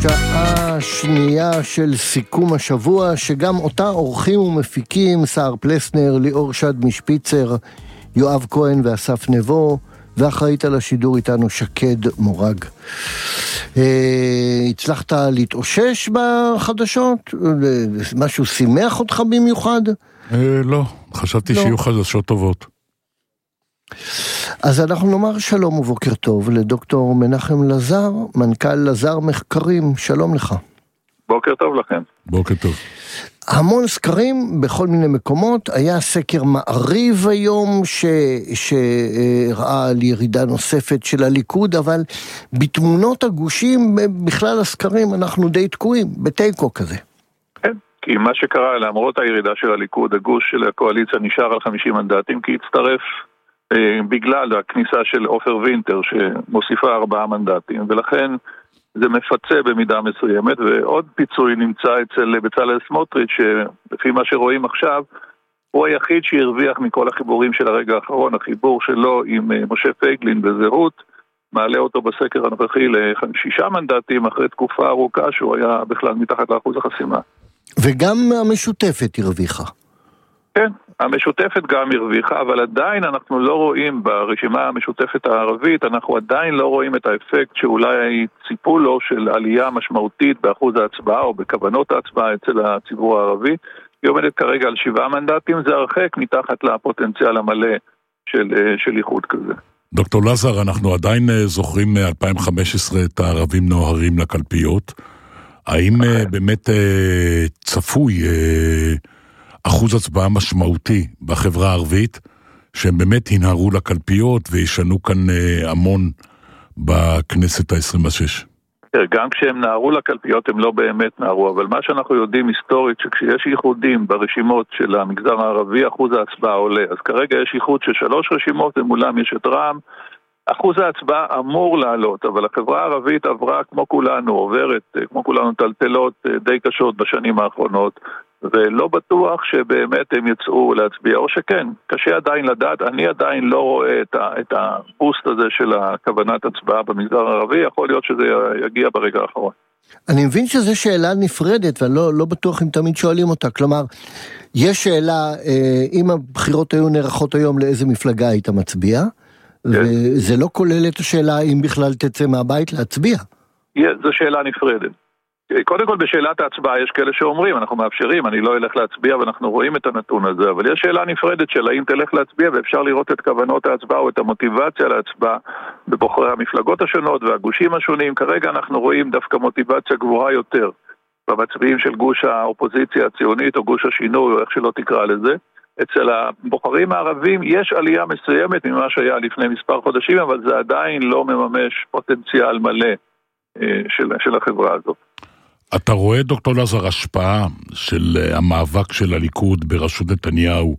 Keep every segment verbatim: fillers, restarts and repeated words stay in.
שעה שנייה של סיכום השבוע, שגם אותה עורכים ומפיקים סער פלסנר, ליאור שד משפיצר, יואב כהן ואסף נבו, ואחראית על השידור איתנו שקד מורג. אה, הצלחת להתאושש בחדשות? משהו שימח אותך במיוחד? אה, לא, חשבתי לא. שיהיו חדשות טובות. אז אנחנו נאמר שלום ובוקר טוב לדוקטור מנחם לזר, מנכ"ל לזר מחקרים. שלום לך. בוקר טוב לכם. בוקר טוב. המון סקרים בכל מיני מקומות. היה סקר מעריב היום ש... שראה על ירידה נוספת של הליכוד, אבל בתמונות הגושים בכלל הסקרים אנחנו די תקועים, בטייקו כזה. כן, כי מה שקרה למרות הירידה של הליכוד, הגוש של הקואליציה נשאר על חמישים מנדטים, כי הצטרף בגלל הכניסה של עופר וינטר שמוסיפה ארבעה מנדטים, ולכן זה מפצה במידה מסוימת. ועוד פיצוי נמצא אצל בצלאל סמוטריץ', שלפי מה שרואים עכשיו הוא היחיד שהרוויח מכל החיבורים של הרגע האחרון. החיבור שלו עם משה פייגלין בזהות מעלה אותו בסקר הנוכחי לשישה מנדטים אחרי תקופה ארוכה שהוא היה בכלל מתחת לאחוז החסימה. וגם המשותפת הרוויחה. כן, המשותפת גם הרוויחה, אבל עדיין אנחנו לא רואים ברשימה המשותפת הערבית, אנחנו עדיין לא רואים את האפקט שאולי ציפו לו של עלייה משמעותית באחוז ההצבעה או בכוונות ההצבעה אצל הציבור הערבי. היא עומדת כרגע על שבעה מנדטים, זה הרחק מתחת לפוטנציאל המלא של, של איחוד כזה. דוקטור לזר, אנחנו עדיין זוכרים מ-אלפיים וחמש עשרה את הערבים נוהרים לקלפיות. האם באמת צפוי אחוז הצבעה משמעותי בחברה הערבית, שהם באמת ינהרו לקלפיות וישנו כאן המון בכנסת ה-עשרים ושש? גם כשהם נהרו לקלפיות הם לא באמת נהרו, אבל מה שאנחנו יודעים היסטורית, שכשיש ייחודים ברשימות של המגזר הערבי, אחוז ההצבעה עולה. אז כרגע יש ייחוד של שלוש רשימות, ומולם יש את רע"מ, אחוז ההצבעה אמור לעלות, אבל החברה הערבית עברה כמו כולנו, עוברת כמו כולנו טלטלות די קשות בשנים האחרונות, ולא בטוח שבאמת הם יצאו להצביע, או שכן, קשה עדיין לדעת. אני עדיין לא רואה את, ה, את הבוסט הזה של הכוונת הצבעה במגזר הערבי, יכול להיות שזה יגיע ברגע האחרון. אני מבין שזו שאלה נפרדת, ואני לא, לא בטוח אם תמיד שואלים אותה, כלומר, יש שאלה, אם הבחירות היו נערכות היום לאיזה מפלגה היית מצביע, וזה לא כולל את השאלה אם בכלל תצא מהבית להצביע. זו שאלה נפרדת. קודם כל בשאלת ההצבעה יש כאלה שאומרים, אנחנו מאפשרים, אני לא אלך להצביע, ואנחנו רואים את הנתון הזה, אבל יש שאלה נפרדת של האם תלך להצביע, ואפשר לראות את כוונות ההצבעה או את המוטיבציה להצבעה בבוחרי המפלגות השונות והגושים השונים. כרגע אנחנו רואים דווקא מוטיבציה גבוהה יותר במצביעים של גוש האופוזיציה הציונית או גוש השינוי, או איך שלא תקרא לזה. אצל הבוחרים הערבים יש עלייה מסוימת ממה שהיה לפני מספר חודשים, אבל זה עדיין לא מממש פוטנציאל מלא של, של החברה הזאת. אתה רואה, דוקטור לזר, השפעה של המאבק של הליכוד בראשות נתניהו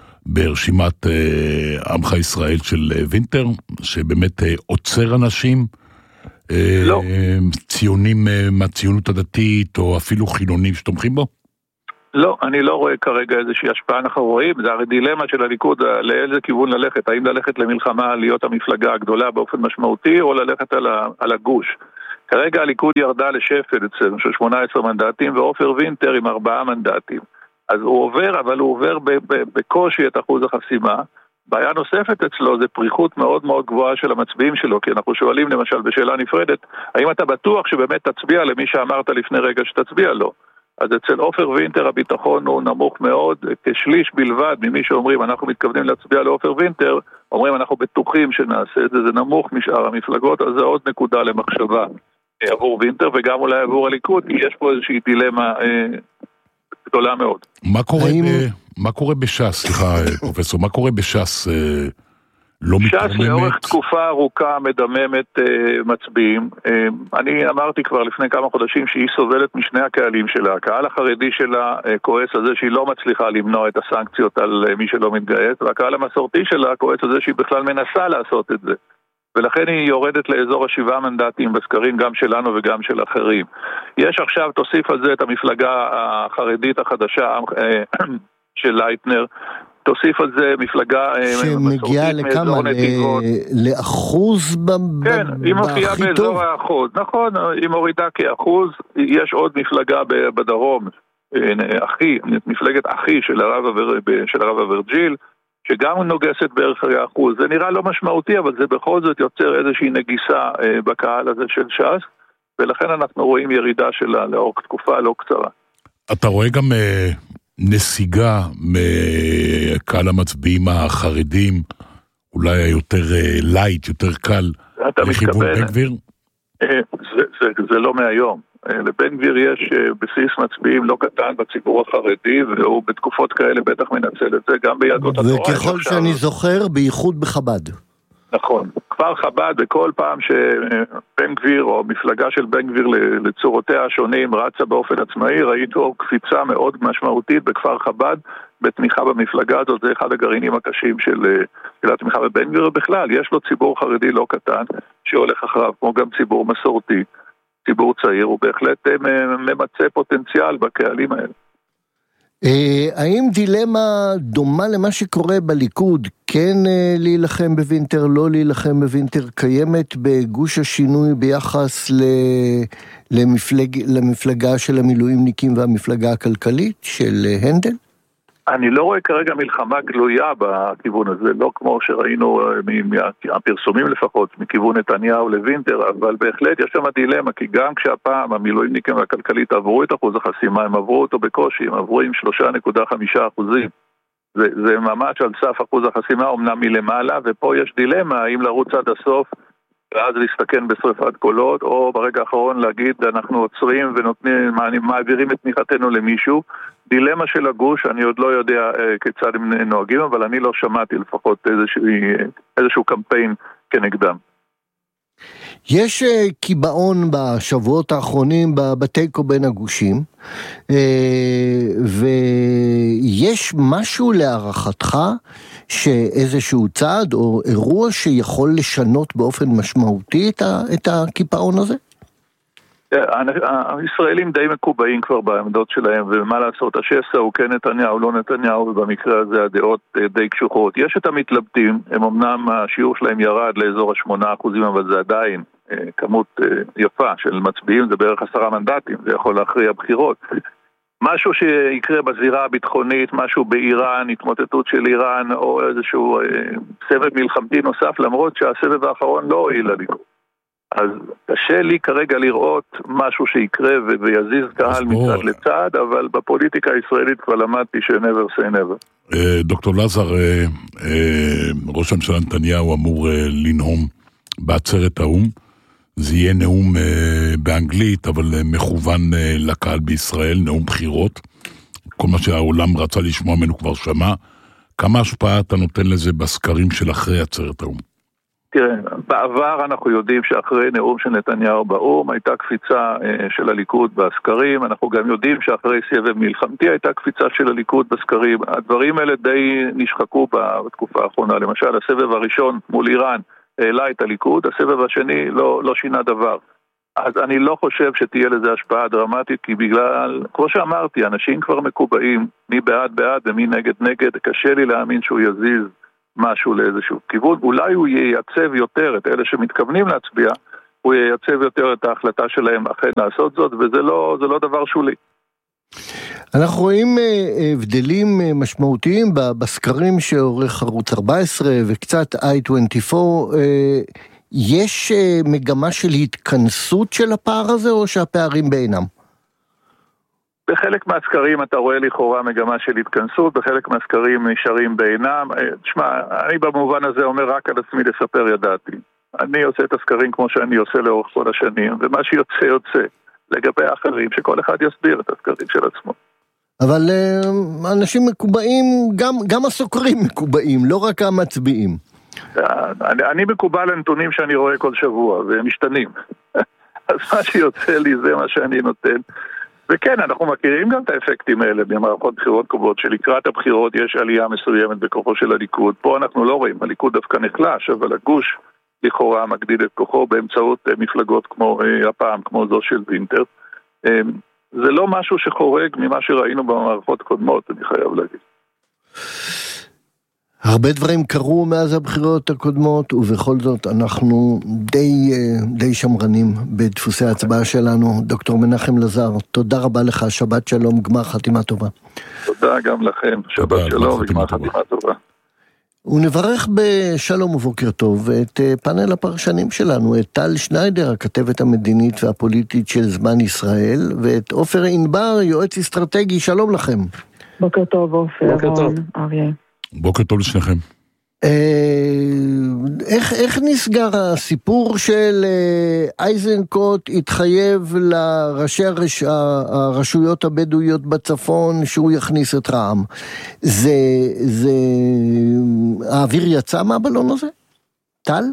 ברשימת אה, עמך ישראל של אה, וינטר, שבאמת אה, עוצר אנשים, אה, לא. אה, ציונים אה, מהציונות הדתית, או אפילו חילונים שתומכים בו? לא, אני לא רואה כרגע איזושהי השפעה. אנחנו רואים, זה הרי דילמה של הליכוד, לאיזה כיוון ללכת, האם ללכת למלחמה, להיות המפלגה הגדולה באופן משמעותי, או ללכת על, ה, על הגוש. כרגע הליכוד ירדה לשפל אצלנו של שמונה עשרה מנדטים, ועופר וינטר עם ארבעה מנדטים. אז הוא עובר, אבל הוא עובר בקושי את אחוז החסימה. בעיה נוספת אצלו זה פריחות מאוד מאוד גבוהה של המצביעים שלו, כי אנחנו שואלים למשל בשאלה נפרדת, האם אתה בטוח שבאמת תצביע למי שאמרת לפני רגע שתצביע לו? אז אצל עופר וינטר הביטחון הוא נמוך מאוד, כשליש בלבד ממי שאומרים אנחנו מתכוונים להצביע לעופר וינטר, אומרים אנחנו בטוחים שנעשה את זה, זה נמוך משאר המפלגות, אז זה עוד נקודה למחשבה עבור וינטר וגם אולי עבור הליכוד, כי יש פה איזושהי דילמה אה, גדולה מאוד. מה קורה, האם... ב... מה קורה בש"ס, סליחה פרופסור, מה קורה בש"ס אה, לא מתרממת? ש"ס לאורך תקופה ארוכה מדממת אה, מצביעים. אה, אני אמרתי כבר לפני כמה חודשים שהיא סובלת משני הקהלים שלה. הקהל החרדי שלה אה, כועס על זה שהיא לא מצליחה למנוע את הסנקציות על אה, מי שלא מתגייס, והקהל המסורתי שלה כועס על זה שהיא בכלל מנסה לעשות את זה. ולכן היא יורדת לאזור השבעה מנדטים בסקרים גם שלנו וגם של אחרים. יש עכשיו, תוסיף על זה את המפלגה החרדית החדשה של לייטנר, תוסיף על זה מפלגה שמגיעה לכמה, לאחוז בהכי טוב. כן, היא מופיעה באזור האחוז. נכון, היא מורידה כאחוז. יש עוד מפלגה בדרום, אחי, מפלגת אחי של הרב אברג'יל, שגם נוגסת בערך האחוז. זה נראה לא משמעותי, אבל זה בכל זאת יוצר איזושהי נגיסה בקהל הזה של ש"ס, ולכן אנחנו רואים ירידה שלה לאורך תקופה לא קצרה. אתה רואה גם נסיגה מקהל המצביעים החרדים, אולי היותר לייט, יותר קל, לכיוון בן גביר? זה, זה, זה לא מהיום. לבן גביר יש בסיס מצביעים לא קטן בציבור החרדי, והוא בתקופות כאלה בטח מנצל את זה, גם ביהדות התורה. וככל שאני זוכר, בייחוד בחב"ד. נכון. כפר חב"ד, בכל פעם שבן גביר או מפלגה של בן גביר לצורותיה השונים רצה באופן עצמאי, ראיתו קפיצה מאוד משמעותית בכפר חב"ד בתמיכה במפלגה הזאת. זה אחד הגרעינים הקשים של, של התמיכה בבן גביר. בכלל, יש לו ציבור חרדי לא קטן שהולך אחריו, כמו גם ציבור מסורתי, ציבור צעיר, הוא בהחלט ממצא פוטנציאל בקהלים האלה. האם דילמה דומה למה שקורה בליכוד, כן להילחם בווינטר, לא להילחם בווינטר, קיימת בגוש השינוי ביחס למפלג, למפלגה של המילואימניקים והמפלגה הכלכלית של הנדל? אני לא רואה כרגע מלחמה גלויה בכיוון הזה, לא כמו שראינו מהפרסומים לפחות, מכיוון נתניהו לווינטר, אבל בהחלט יש שם דילמה, כי גם כשהפעם המילואימניקים והכלכלית עברו את אחוז החסימה, הם עברו אותו בקושי, הם עברו עם שלושה נקודה חמישה אחוזים. זה, זה ממש על סף אחוז החסימה, אומנם מלמעלה, ופה יש דילמה, האם לרוץ עד הסוף, ואז להסתכן בשריפת קולות, או ברגע האחרון להגיד, אנחנו עוצרים ונותנים, מעבירים את תמיכתנו למישהו. דילמה של הגוש, אני עוד לא יודע אה, כיצד הם נוהגים, אבל אני לא שמעתי לפחות איזשהו, איזשהו קמפיין כנגדם. יש אה, קיבעון בשבועות האחרונים בתיקו בין הגושים, אה, ויש משהו להערכתך שאיזשהו צעד או אירוע שיכול לשנות באופן משמעותי את, ה, את הקיפאון הזה? הישראלים די מקובעים כבר בעמדות שלהם, ומה לעשות, השסע הוא כן נתניהו, לא נתניהו, ובמקרה הזה הדעות די קשוחות. יש את המתלבטים, הם אמנם השיעור שלהם ירד לאזור השמונה אחוזים, אבל זה עדיין כמות יפה של מצביעים, זה בערך עשרה מנדטים, זה יכול להכריע בחירות. משהו שיקרה בזירה הביטחונית, משהו באיראן, התמוטטות של איראן, או איזשהו סבב מלחמתי נוסף, למרות שהסבב האחרון לא הועיל לליכוד. אז קשה לי כרגע לראות משהו שיקרה ויזיז קהל מצד לצד, אבל בפוליטיקה הישראלית כבר למדתי ש-never say never. דוקטור לזר, ראש הממשלה נתניהו אמור לנאום בעצרת האו"ם. זה יהיה נאום באנגלית, אבל מכוון לקהל בישראל, נאום בחירות. כל מה שהעולם רצה לשמוע ממנו כבר שמע. כמה השפעה אתה נותן לזה בסקרים של אחרי עצרת האו"ם? תראה, בעבר אנחנו יודעים שאחרי נאום של נתניהו באו"ם הייתה קפיצה של הליכוד בסקרים, אנחנו גם יודעים שאחרי סבב מלחמתי הייתה קפיצה של הליכוד בסקרים. הדברים האלה די נשחקו בתקופה האחרונה. למשל, הסבב הראשון מול איראן העלה את הליכוד, הסבב השני לא, לא שינה דבר. אז אני לא חושב שתהיה לזה השפעה דרמטית, כי בגלל, כמו שאמרתי, אנשים כבר מקובעים, מי בעד בעד ומי נגד נגד, קשה לי להאמין שהוא יזיז משהו לאיזשהו כיוון. אולי הוא ייצב יותר את אלה שמתכוונים להצביע, הוא ייצב יותר את ההחלטה שלהם אכן לעשות זאת, וזה לא, זה לא דבר שולי. אנחנו רואים הבדלים משמעותיים בסקרים שעורך ערוץ ארבע עשרה וקצת איי עשרים וארבע. יש מגמה של התכנסות של הפער הזה, או שהפערים בעינם? בחלק מהסקרים אתה רואה לכאורה מגמה של התכנסות, בחלק מהסקרים נשארים בעינם. תשמע, אני במובן הזה אומר רק על עצמי לספר ידעתי. אני עושה את הסקרים כמו שאני עושה לאורך כל השנים, ומה שיוצא יוצא. לגבי האחרים, שכל אחד יסביר את הסקרים של עצמו. אבל אנשים מקובעים, גם, גם הסוקרים מקובעים, לא רק המצביעים. אני, אני מקובל לנתונים שאני רואה כל שבוע, והם משתנים. אז מה שיוצא לי זה מה שאני נותן. וכן, אנחנו מכירים גם את האפקטים האלה במערכות בחירות קרובות, שלקראת הבחירות יש עלייה מסוימת בכוחו של הליכוד. פה אנחנו לא רואים, הליכוד דווקא נחלש, אבל הגוש לכאורה מגדיל את כוחו באמצעות מפלגות כמו הפעם, כמו זו של וינטר. זה לא משהו שחורג ממה שראינו במערכות קודמות, אני חייב להגיד. הרבה דברים קרו מאז הבחירות הקודמות, ובכל זאת אנחנו די, די שמרנים בדפוסי ההצבעה שלנו. דוקטור מנחם לזר, תודה רבה לך, שבת שלום, גמר חתימה טובה. תודה גם לכם, שבת שלום וגמר חתימה טובה. ונברך בשלום ובוקר טוב את פאנל הפרשנים שלנו, את טל שניידר, הכתבת המדינית והפוליטית של זמן ישראל, ואת עופר ענבר, יועץ אסטרטגי. שלום לכם. בוקר טוב, עופר, רון, אריה. בוקר טוב לשניכם. איך, איך נסגר הסיפור של איזנקוט התחייב לראשי הרש... הרשויות הבדואיות בצפון שהוא יכניס את רע"מ? זה, זה... האוויר יצא מהבלון הזה? טל?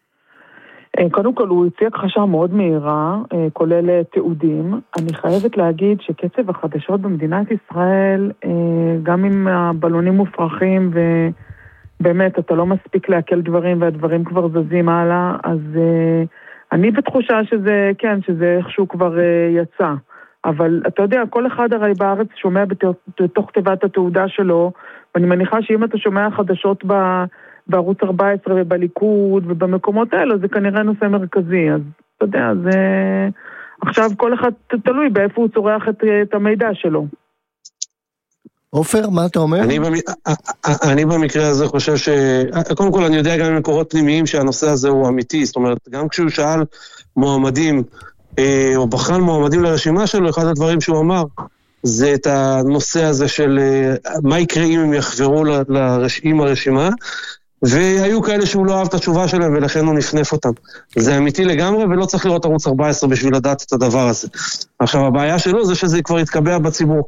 קודם כל הוא הציע הכחשה מאוד מהירה, כולל תיעודים. אני חייבת להגיד שקצב החדשות במדינת ישראל, גם עם הבלונים מופרכים ו... באמת, אתה לא מספיק להקל דברים, והדברים כבר זזים הלאה, אז uh, אני בתחושה שזה, כן, שזה איכשהו כבר uh, יצא. אבל אתה יודע, כל אחד הרי בארץ שומע בתוך, בתוך כתיבת התעודה שלו, ואני מניחה שאם אתה שומע חדשות ב, בערוץ ארבע עשרה ובליכוד ובמקומות האלה, זה כנראה נושא מרכזי. אז אתה יודע, זה... עכשיו כל אחד תלוי באיפה הוא צורח את, את המידע שלו. עופר, מה אתה אומר? אני, במ... אני במקרה הזה חושב ש... קודם כל אני יודע גם ממקורות פנימיים שהנושא הזה הוא אמיתי, זאת אומרת, גם כשהוא שאל מועמדים, או בחן מועמדים לרשימה שלו, אחד הדברים שהוא אמר, זה את הנושא הזה של מה יקרה אם הם יחברו לרש... עם הרשימה, והיו כאלה שהוא לא אהב את התשובה שלהם, ולכן הוא נפנף אותם. זה אמיתי לגמרי, ולא צריך לראות ערוץ ארבע עשרה בשביל לדעת את הדבר הזה. עכשיו, הבעיה שלו זה שזה כבר יתקבע בציבור.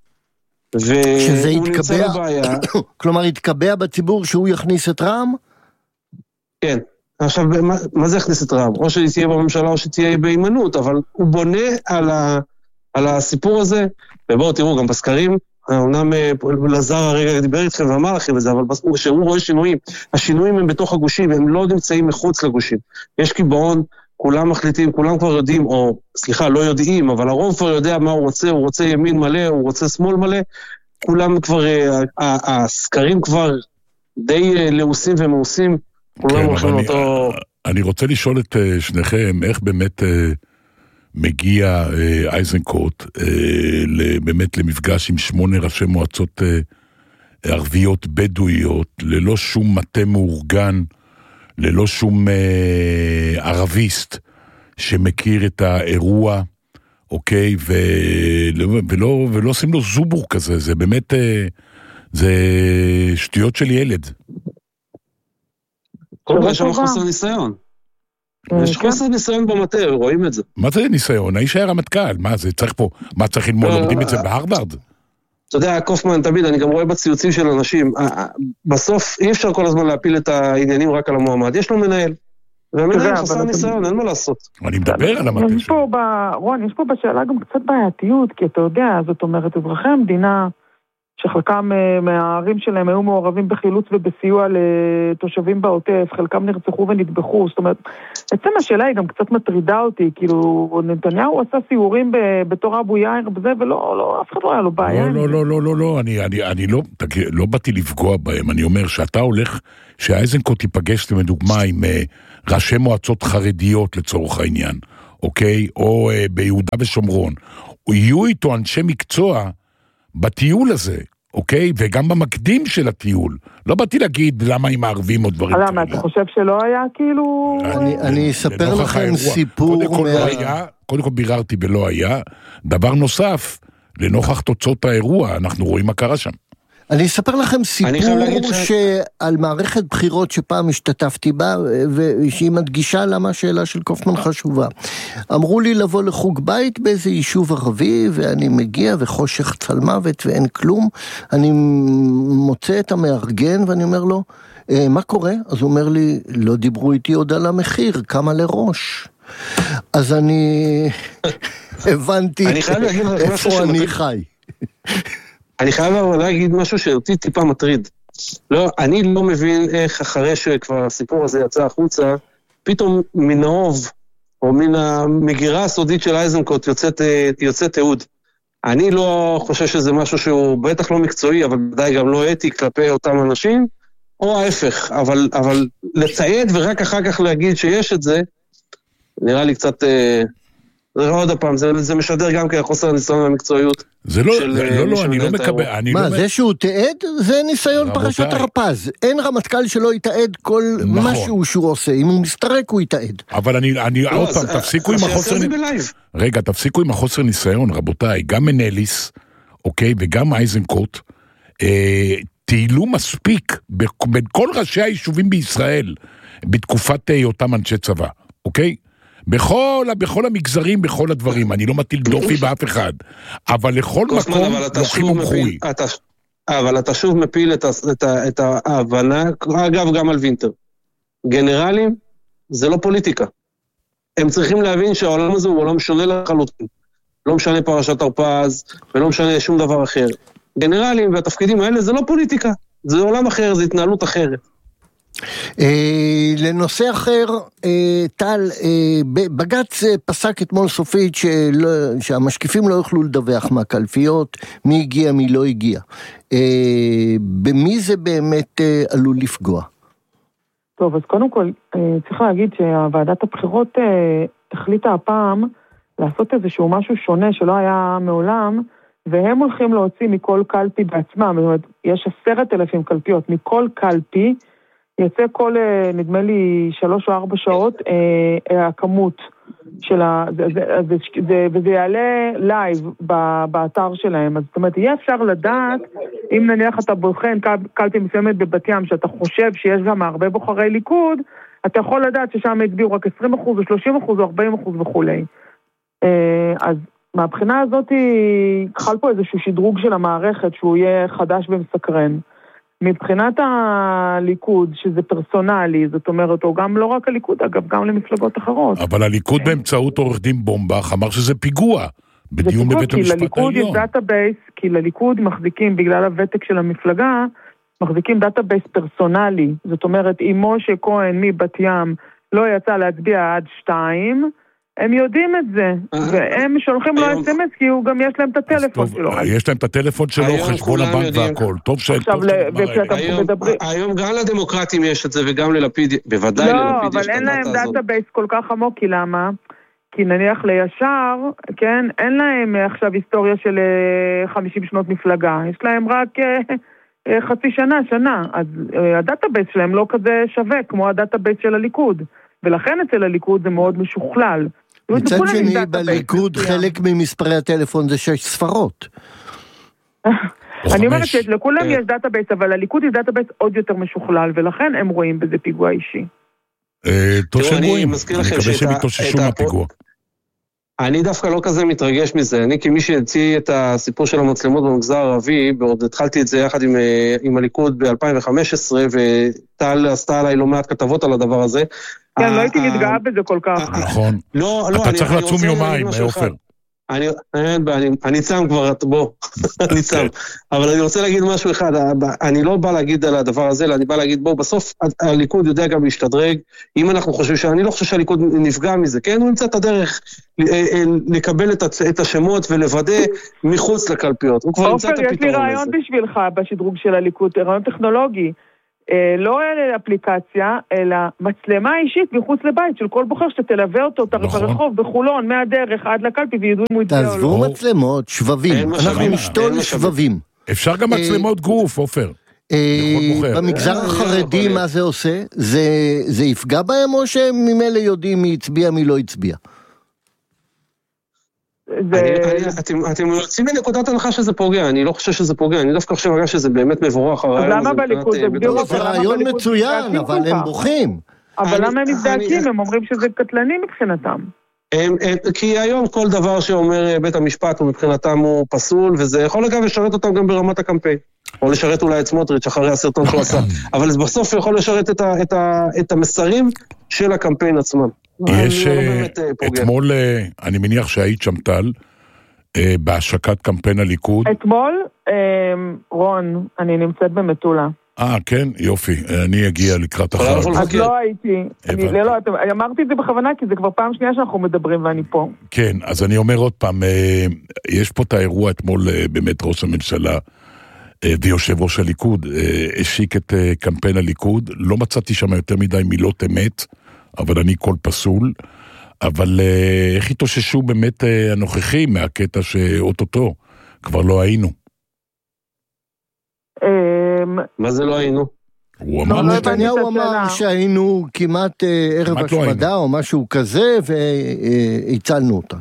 שזה יתקבע, כלומר יתקבע בציבור שהוא יכניס את רע"מ? כן, עכשיו מה, מה זה יכניס את רע"מ? או שתהיה בממשלה או שתהיה בהימנעות, אבל הוא בונה על, ה, על הסיפור הזה, ובואו תראו גם בסקרים, אמנם לזר הרגע דיבר איתכם ואמר לכם את זה, אבל שהוא רואה שינויים, השינויים הם בתוך הגושים, הם לא נמצאים מחוץ לגושים, יש קיבעון, כולם מחליטים, כולם כבר יודעים, או סליחה, לא יודעים, אבל הרוב כבר יודע מה הוא רוצה, הוא רוצה ימין מלא, הוא רוצה שמאל מלא, כולם כבר, הסקרים כבר די לעוסים ומעושים, כולם הולכים אותו... אני רוצה לשאול את שניכם, איך באמת מגיע איזנקוט באמת למפגש עם שמונה ראשי מועצות ערביות בדואיות, ללא שום מטה מאורגן, ללא שום אה, ערביסט שמכיר את האירוע, אוקיי, ולא, ולא, ולא עושים לו זובור כזה, זה באמת, אה, זה שטויות של ילד. כל כך שם חוסר ניסיון. יש חוסר ניסיון במטה, רואים את זה. מה זה ניסיון? האיש היה רמטכ"ל, מה זה, צריך פה, מה צריך ללמוד, לומדים את זה בהרווארד? אתה יודע, קופמן תמיד, אני גם רואה בציוצים של אנשים, בסוף אי אפשר כל הזמן להפיל את העניינים רק על המועמד, יש לו מנהל, והמנהל חסר ניסיון, אין מה לעשות. אני מדבר על המטה שלו. רון, יש פה בשאלה גם קצת בעייתיות, כי אתה יודע, זאת אומרת, אזרחי המדינה, שחלקם מהערים שלהם היו מעורבים בחילוץ ובסיוע לתושבים בעוטף, חלקם נרצחו ונטבחו, זאת אומרת, בעצם השאלה היא גם קצת מטרידה אותי, כאילו, נתניהו עשה סיורים בתור אבו יאיר בזה, ולא, לא, אף אחד לא היה לו בעיה. לא, לא, לא, לא, לא, אני, אני, אני לא, לא באתי לפגוע בהם, אני אומר שאתה הולך, שהאיזנקוט ייפגש לדוגמה עם ראשי מועצות חרדיות לצורך העניין, אוקיי? או ביהודה ושומרון, יהיו איתו אנשי מקצוע, בטיול הזה, אוקיי? וגם במקדים של הטיול. לא באתי להגיד למה הם מערבים או דברים כאלה. למה, אתה חושב שלא היה כאילו... אני אספר לכם סיפור... קודם כל ביררתי ולא היה. דבר נוסף, לנוכח תוצאות האירוע, אנחנו רואים מה קרה שם. אני אספר לכם סיפור שעל מערכת בחירות שפעם השתתפתי בה, ושהיא מדגישה למה השאלה של קופמן חשובה. אמרו לי לבוא לחוג בית באיזה יישוב ערבי, ואני מגיע וחושך צלמוות ואין כלום. אני מוצא את המארגן ואני אומר לו, מה קורה? אז הוא אומר לי, לא דיברו איתי עוד על המחיר, כמה לראש. אז אני הבנתי איפה אני חי. אני חייב להגיד משהו שאותי טיפה מטריד. לא, אני לא מבין איך אחרי שכבר הסיפור הזה יצא החוצה, פתאום מן האוב, או מן המגירה הסודית של איזנקוט יוצאת, יוצאת תיעוד. אני לא חושב שזה משהו שהוא בטח לא מקצועי, אבל די גם לא אתי כלפי אותם אנשים, או ההפך, אבל, אבל לצייד ורק אחר כך להגיד שיש את זה, נראה לי קצת, זה עוד הפעם, זה, זה משדר גם כחוסר ניסיון והמקצועיות. זה לא, של, לא, לא, אני לא מקבל. אני מה, לא זה שהוא תעד, זה ניסיון פרשת הרפז. אין רמטכ"ל שלא יתעד כל נכון. משהו שהוא עושה. אם הוא מסתרק, הוא יתעד. אבל אני, אני לא, עוד פעם, תפסיקו עם החוסר... רגע, תפסיקו עם החוסר ניסיון, רבותיי. גם מנליס, אוקיי, וגם אייזנקוט, אה, תהילו מספיק בין כל ראשי היישובים בישראל, בתקופת אותם אנשי צבא, אוקיי? בכל, בכל המגזרים, בכל הדברים, אני לא מטיל דופי באף אחד, אבל לכל מקום לוקחים מומחוי. אבל אתה שוב מפיל את, את, את ההבנה, אגב גם על וינטר. גנרלים זה לא פוליטיקה. הם צריכים להבין שהעולם הזה הוא עולם שונה לחלוטין. לא משנה פרשת הרפז, ולא משנה שום דבר אחר. גנרלים והתפקידים האלה זה לא פוליטיקה, זה עולם אחר, זה התנהלות אחרת. לנושא אחר, טל, בג"ץ פסק אתמול סופית שהמשקיפים לא יוכלו לדווח מהקלפיות, מי הגיע, מי לא הגיע. במי זה באמת עלול לפגוע? טוב, אז קודם כל צריך להגיד שהוועדת הבחירות החליטה הפעם לעשות איזשהו משהו שונה שלא היה מעולם, והם הולכים להוציא מכל קלפי בעצמם, זאת אומרת, יש עשרת אלפים קלפיות, מכל קלפי, יצא כל, נדמה לי, שלוש או ארבע שעות, אה, הכמות של ה... זה, זה, זה, זה, וזה יעלה לייב באתר שלהם. אז זאת אומרת, יהיה אפשר לדעת, אם נניח אתה בוחן קלפי מסוימת בבת ים, שאתה חושב שיש גם הרבה בוחרי ליכוד, אתה יכול לדעת ששם הצביעו רק עשרים אחוז או שלושים אחוז או ארבעים אחוז וכולי. אה, אז מהבחינה הזאת, חל פה איזשהו שדרוג של המערכת, שהוא יהיה חדש ומסקרן. מבחינת הליכוד, שזה פרסונלי, זאת אומרת, או גם לא רק הליכוד, אגב, גם למפלגות אחרות. אבל הליכוד באמצעות עורך דין בומבך אמר שזה פיגוע, בדיון בבית המשפט העליון. כי לליכוד יש דאטאבייס, כי לליכוד מחזיקים, בגלל הוותק של המפלגה, מחזיקים דאטאבייס פרסונלי. זאת אומרת, אם משה כהן מבת ים לא יצא להצביע עד שתיים, הם יודעים את זה, והם שולחים לו אס אם אס, כי הוא גם יש להם את הטלפון שלו. יש להם את הטלפון שלו, חשבון הבנק והכל. טוב שאתה מדבר. היום גם לדמוקרטים יש את זה, וגם ללפיד, בוודאי ללפיד יש את הדאטה הזאת. לא, אבל אין להם דאטאבייס כל כך עמוק, כי למה? כי נניח לישר, כן, אין להם עכשיו היסטוריה של חמישים שנות מפלגה, יש להם רק חצי שנה, שנה, אז הדאטאבייס שלהם לא כזה שווה, כמו הדאטאבייס של הליכוד, ולכן אצל הליכוד זה מאוד משוכלל. מצד שני, בליכוד חלק ממספרי הטלפון זה שש ספרות. אני אומרת שלכולם יש דאטאבייס, אבל לליכוד יש דאטאבייס עוד יותר משוכלל, ולכן הם רואים בזה פיגוע אישי. טוב שהם רואים, אני מקווה שהם יתאוששו מהפיגוע. אני דווקא לא כזה מתרגש מזה, אני כמי שהציע את הסיפור של המצלמות במגזר הערבי, בעוד התחלתי את זה יחד עם, עם הליכוד ב-אלפיים וחמש עשרה, וטל עשתה עליי לא מעט כתבות על הדבר הזה. כן, לא הייתי מתגאה בזה כל כך. נכון, אתה צריך לצום יומיים, עופר. אני, אני, אני צם כבר, בוא, אני צם. אבל אני רוצה להגיד משהו אחד, אני לא בא להגיד על הדבר הזה, אלא אני בא להגיד, בוא, בסוף הליכוד יודע גם להשתדרג, אם אנחנו חושבים, שאני לא חושב שהליכוד נפגע מזה, כן? הוא נמצא את הדרך לקבל את השמות ולוודא מחוץ לקלפיות. עופר, יש לי רעיון בשבילך בשדרוג של הליכוד, רעיון טכנולוגי. לא אפליקציה, אלא מצלמה אישית מחוץ לבית של כל בוחר שתלווה אותו ברחוב, בחולון, מהדרך עד לקלפי, וידעו אם הוא יצא או לא. תעזבו מצלמות, שבבים, אנחנו נשתול שבבים. אפשר גם מצלמות גוף, עופר. במגזר החרדי מה זה עושה? זה יפגע בהם או שהם ממילא יודעים מי הצביע, מי לא הצביע? אתם יוצאים מנקודת הנחה שזה פוגע, אני לא חושב שזה פוגע, אני דווקא חושב שזה באמת מבורך. אז למה בליכוד? זה רעיון מצוין, אבל הם בוכים. אבל למה הם מזדעקים? הם אומרים שזה קטלני מבחינתם. כי היום כל דבר שאומר בית המשפט מבחינתם הוא פסול, וזה יכול אגב לשרת אותם גם ברמת הקמפיין. או לשרת אולי את סמוטריץ' אחרי הסרטון שהוא עשה. אבל בסוף יכול לשרת את המסרים של הקמפיין עצמם. יש אתמול, אני מניח שהיית שם טל, בהשקת קמפיין הליכוד. אתמול, רון, אני נמצאת במטולה. אה, כן? יופי, אני אגיע לקראת החג. אז לא הייתי. אמרתי את זה בכוונה, כי זה כבר פעם שנייה שאנחנו מדברים ואני פה. כן, אז אני אומר עוד פעם, יש פה את האירוע אתמול, באמת ראש הממשלה, ויושב ראש הליכוד, השיק את קמפיין הליכוד, לא מצאתי שם יותר מדי מילות אמת, אבל אני כל פסול, אבל איך התאוששו באמת הנוכחים מהקטע שאוטוטו, כבר לא היינו. מה זה לא היינו? הוא אמר, נתניהו אמר שהיינו כמעט ערב השמדה או משהו כזה, והצלנו אותם.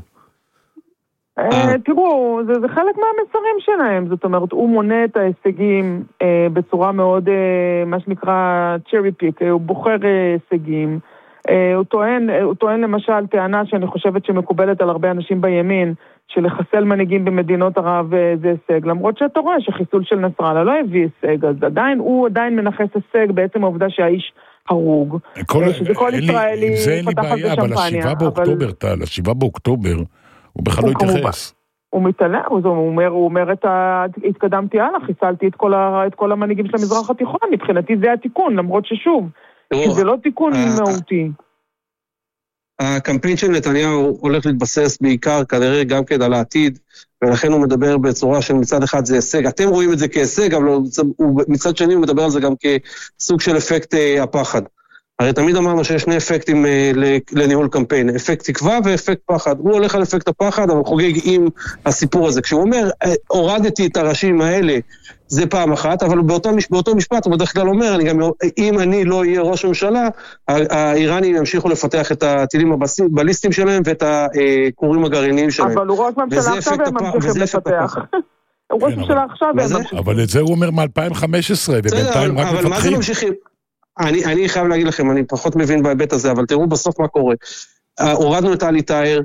תראו, זה, זה חלק מהמסרים שלהם, זאת אומרת, הוא מונה את ההישגים אה, בצורה מאוד, אה, מה שנקרא, cherry pick, הוא בוחר אה, הישגים, אה, הוא, טוען, אה, הוא טוען למשל טענה שאני חושבת שמקובלת על הרבה אנשים בימין, שלחסל מנהיגים במדינות ערב אה, זה הישג, למרות שאתה רואה שחיסול של נסראללה לא הביא הישג, אז עדיין, הוא עדיין מנחס הישג בעצם העובדה שהאיש הרוג, כל, שזה כל ישראלי פתח על זה שמפניה. אבל השבעה באוקטובר, טל, השבעה באוקטובר, הוא בכלל לא התייחס. הוא מתעלה, הוא אומר, הוא אומר את ה... התקדמתי הלאה, חיסלתי את כל, ה... את כל המנהיגים של המזרח התיכון, מבחינתי זה התיקון, למרות ששוב, כי זה לא תיקון מהותי. הקמפיין של נתניהו הולך להתבסס בעיקר כנראה גם כן על העתיד, ולכן הוא מדבר בצורה של מצד אחד זה הישג. אתם רואים את זה כהישג, אבל מצד שני הוא מדבר על זה גם כסוג של אפקט הפחד. הרי תמיד אמרנו שיש שני אפקטים לניהול קמפיין, אפקט תקווה ואפקט פחד. הוא הולך על אפקט הפחד, אבל חוגג עם הסיפור הזה. כשהוא אומר, הורדתי את הראשים האלה, זה פעם אחת, אבל באותו, באותו משפט הוא בדרך כלל אומר, אני גם, אם אני לא אהיה ראש ממשלה, האיראנים ימשיכו לפתח את הטילים הבליסטיים שלהם ואת הכורים הגרעיניים שלהם. אבל הוא ראש ממשלה עכשיו הם ממשיכים לפתח. הוא ראש ממשלה עכשיו הם ממשיכים. אבל את זה הוא אומר מ-אלפיים וחמש עשרה, ובינתיים רק מפתחים. אבל מה זה ממשיכים? אני, אני חייב להגיד לכם, אני פחות מבין בהיבט הזה, אבל תראו בסוף מה קורה. הורדנו את אלי טאהר,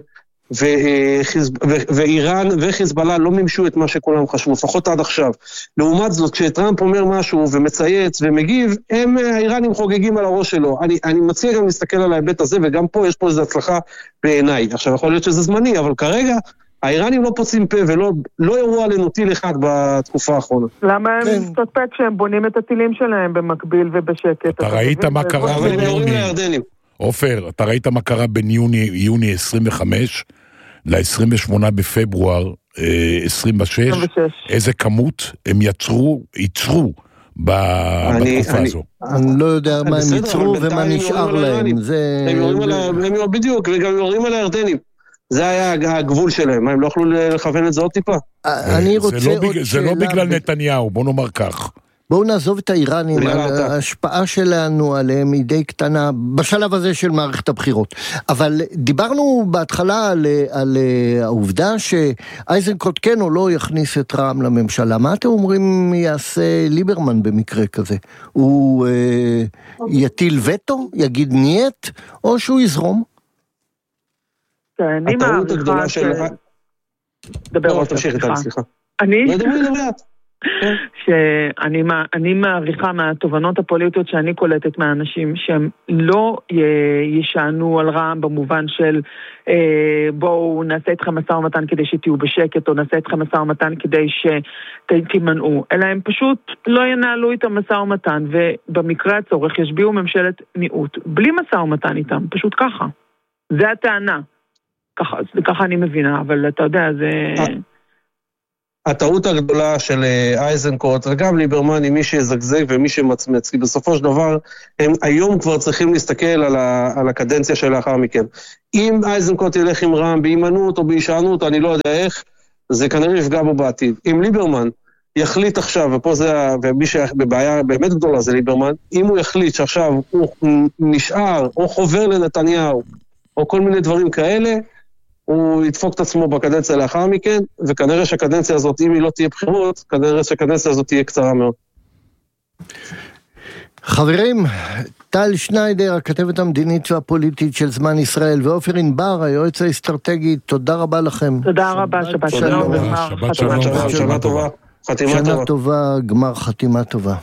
ואיראן וחיזבאללה לא מימשו את מה שכולם חשבו, לפחות עד עכשיו. לעומת זאת, כשטראמפ אומר משהו ומצייץ ומגיב, הם האיראנים חוגגים על הראש שלו. אני, אני מציע גם להסתכל על ההיבט הזה, וגם פה יש פה איזו הצלחה בעיניי. עכשיו, יכול להיות שזה זמני, אבל כרגע, האיראנים לא פוצעים פה ולא לא ירו עלינו טיל אחד בתקופה האחרונה. למה הם מסתפק שהם בונים את הטילים שלהם במקביל ובשקט? אתה ראית מה קרה ביוני? עופר, אתה ראית מה קרה בין יוני עשרים וחמש ל-עשרים ושמונה בפברואר עשרים ושש? איזה כמות הם יצרו, ייצרו בתקופה הזו? אני לא יודע מה הם ייצרו ומה נשאר להם. הם בדיוק, וגם יורים על הירדנים. זה היה הגבול שלהם, הם לא יכלו לכוון את זה עוד טיפה. אני רוצה עוד שאלה... זה לא בגלל נתניהו, בוא נאמר כך. בואו נעזוב את האיראנים, ההשפעה שלנו עליהם היא די קטנה, בשלב הזה של מערכת הבחירות. אבל דיברנו בהתחלה על, על העובדה שאייזנקוט כן או לא יכניס את רע"מ לממשלה. מה אתם אומרים יעשה ליברמן במקרה כזה? הוא אה, יטיל וטו, יגיד נייט, או שהוא יזרום? הטעות הגדולה של... דבר עוד, סליחה. אני... שאני מעריכה מהתובנות הפוליטיות שאני קולטת מהאנשים שהם לא ישענו על רע"מ במובן של בואו נעשה אתכם מסע ומתן כדי שתהיו בשקט או נעשה אתכם מסע ומתן כדי שתימנעו, אלא הם פשוט לא ינהלו את המסע ומתן ובמקרה הצורך ישביעו ממשלת מיעוט בלי מסע ומתן איתם, פשוט ככה. זה הטענה. ככה, ככה אני מבינה, אבל אתה יודע, זה... הטעות הגדולה של אייזנקוט, וגם ליברמן, עם מי שיזגזג ומי שמצמץ, כי בסופו של דבר, הם היום כבר צריכים להסתכל על, ה, על הקדנציה שלאחר מכן. אם אייזנקוט ילך עם רע"מ בהימנעות או בהישענות, אני לא יודע איך, זה כנראה יפגע בו בעתיד. אם ליברמן יחליט עכשיו, ופה זה, ומי שבבעיה באמת גדולה זה ליברמן, אם הוא יחליט שעכשיו הוא נשאר או חובר לנתניהו, או כל מיני דברים כאלה, הוא ידפוק את עצמו בקדנציה לאחר מכן, וכנראה שהקדנציה הזאת, אם היא לא תהיה בחירות, כנראה שהקדנציה הזאת תהיה קצרה מאוד. חברים, טל שניידר, הכתבת המדינית והפוליטית של זמן ישראל, ועופר ענבר, היועץ האסטרטגי, תודה רבה לכם. תודה רבה, שבת שלום. שבת שלום. שבת טובה. שנה טובה, גמר חתימה טובה.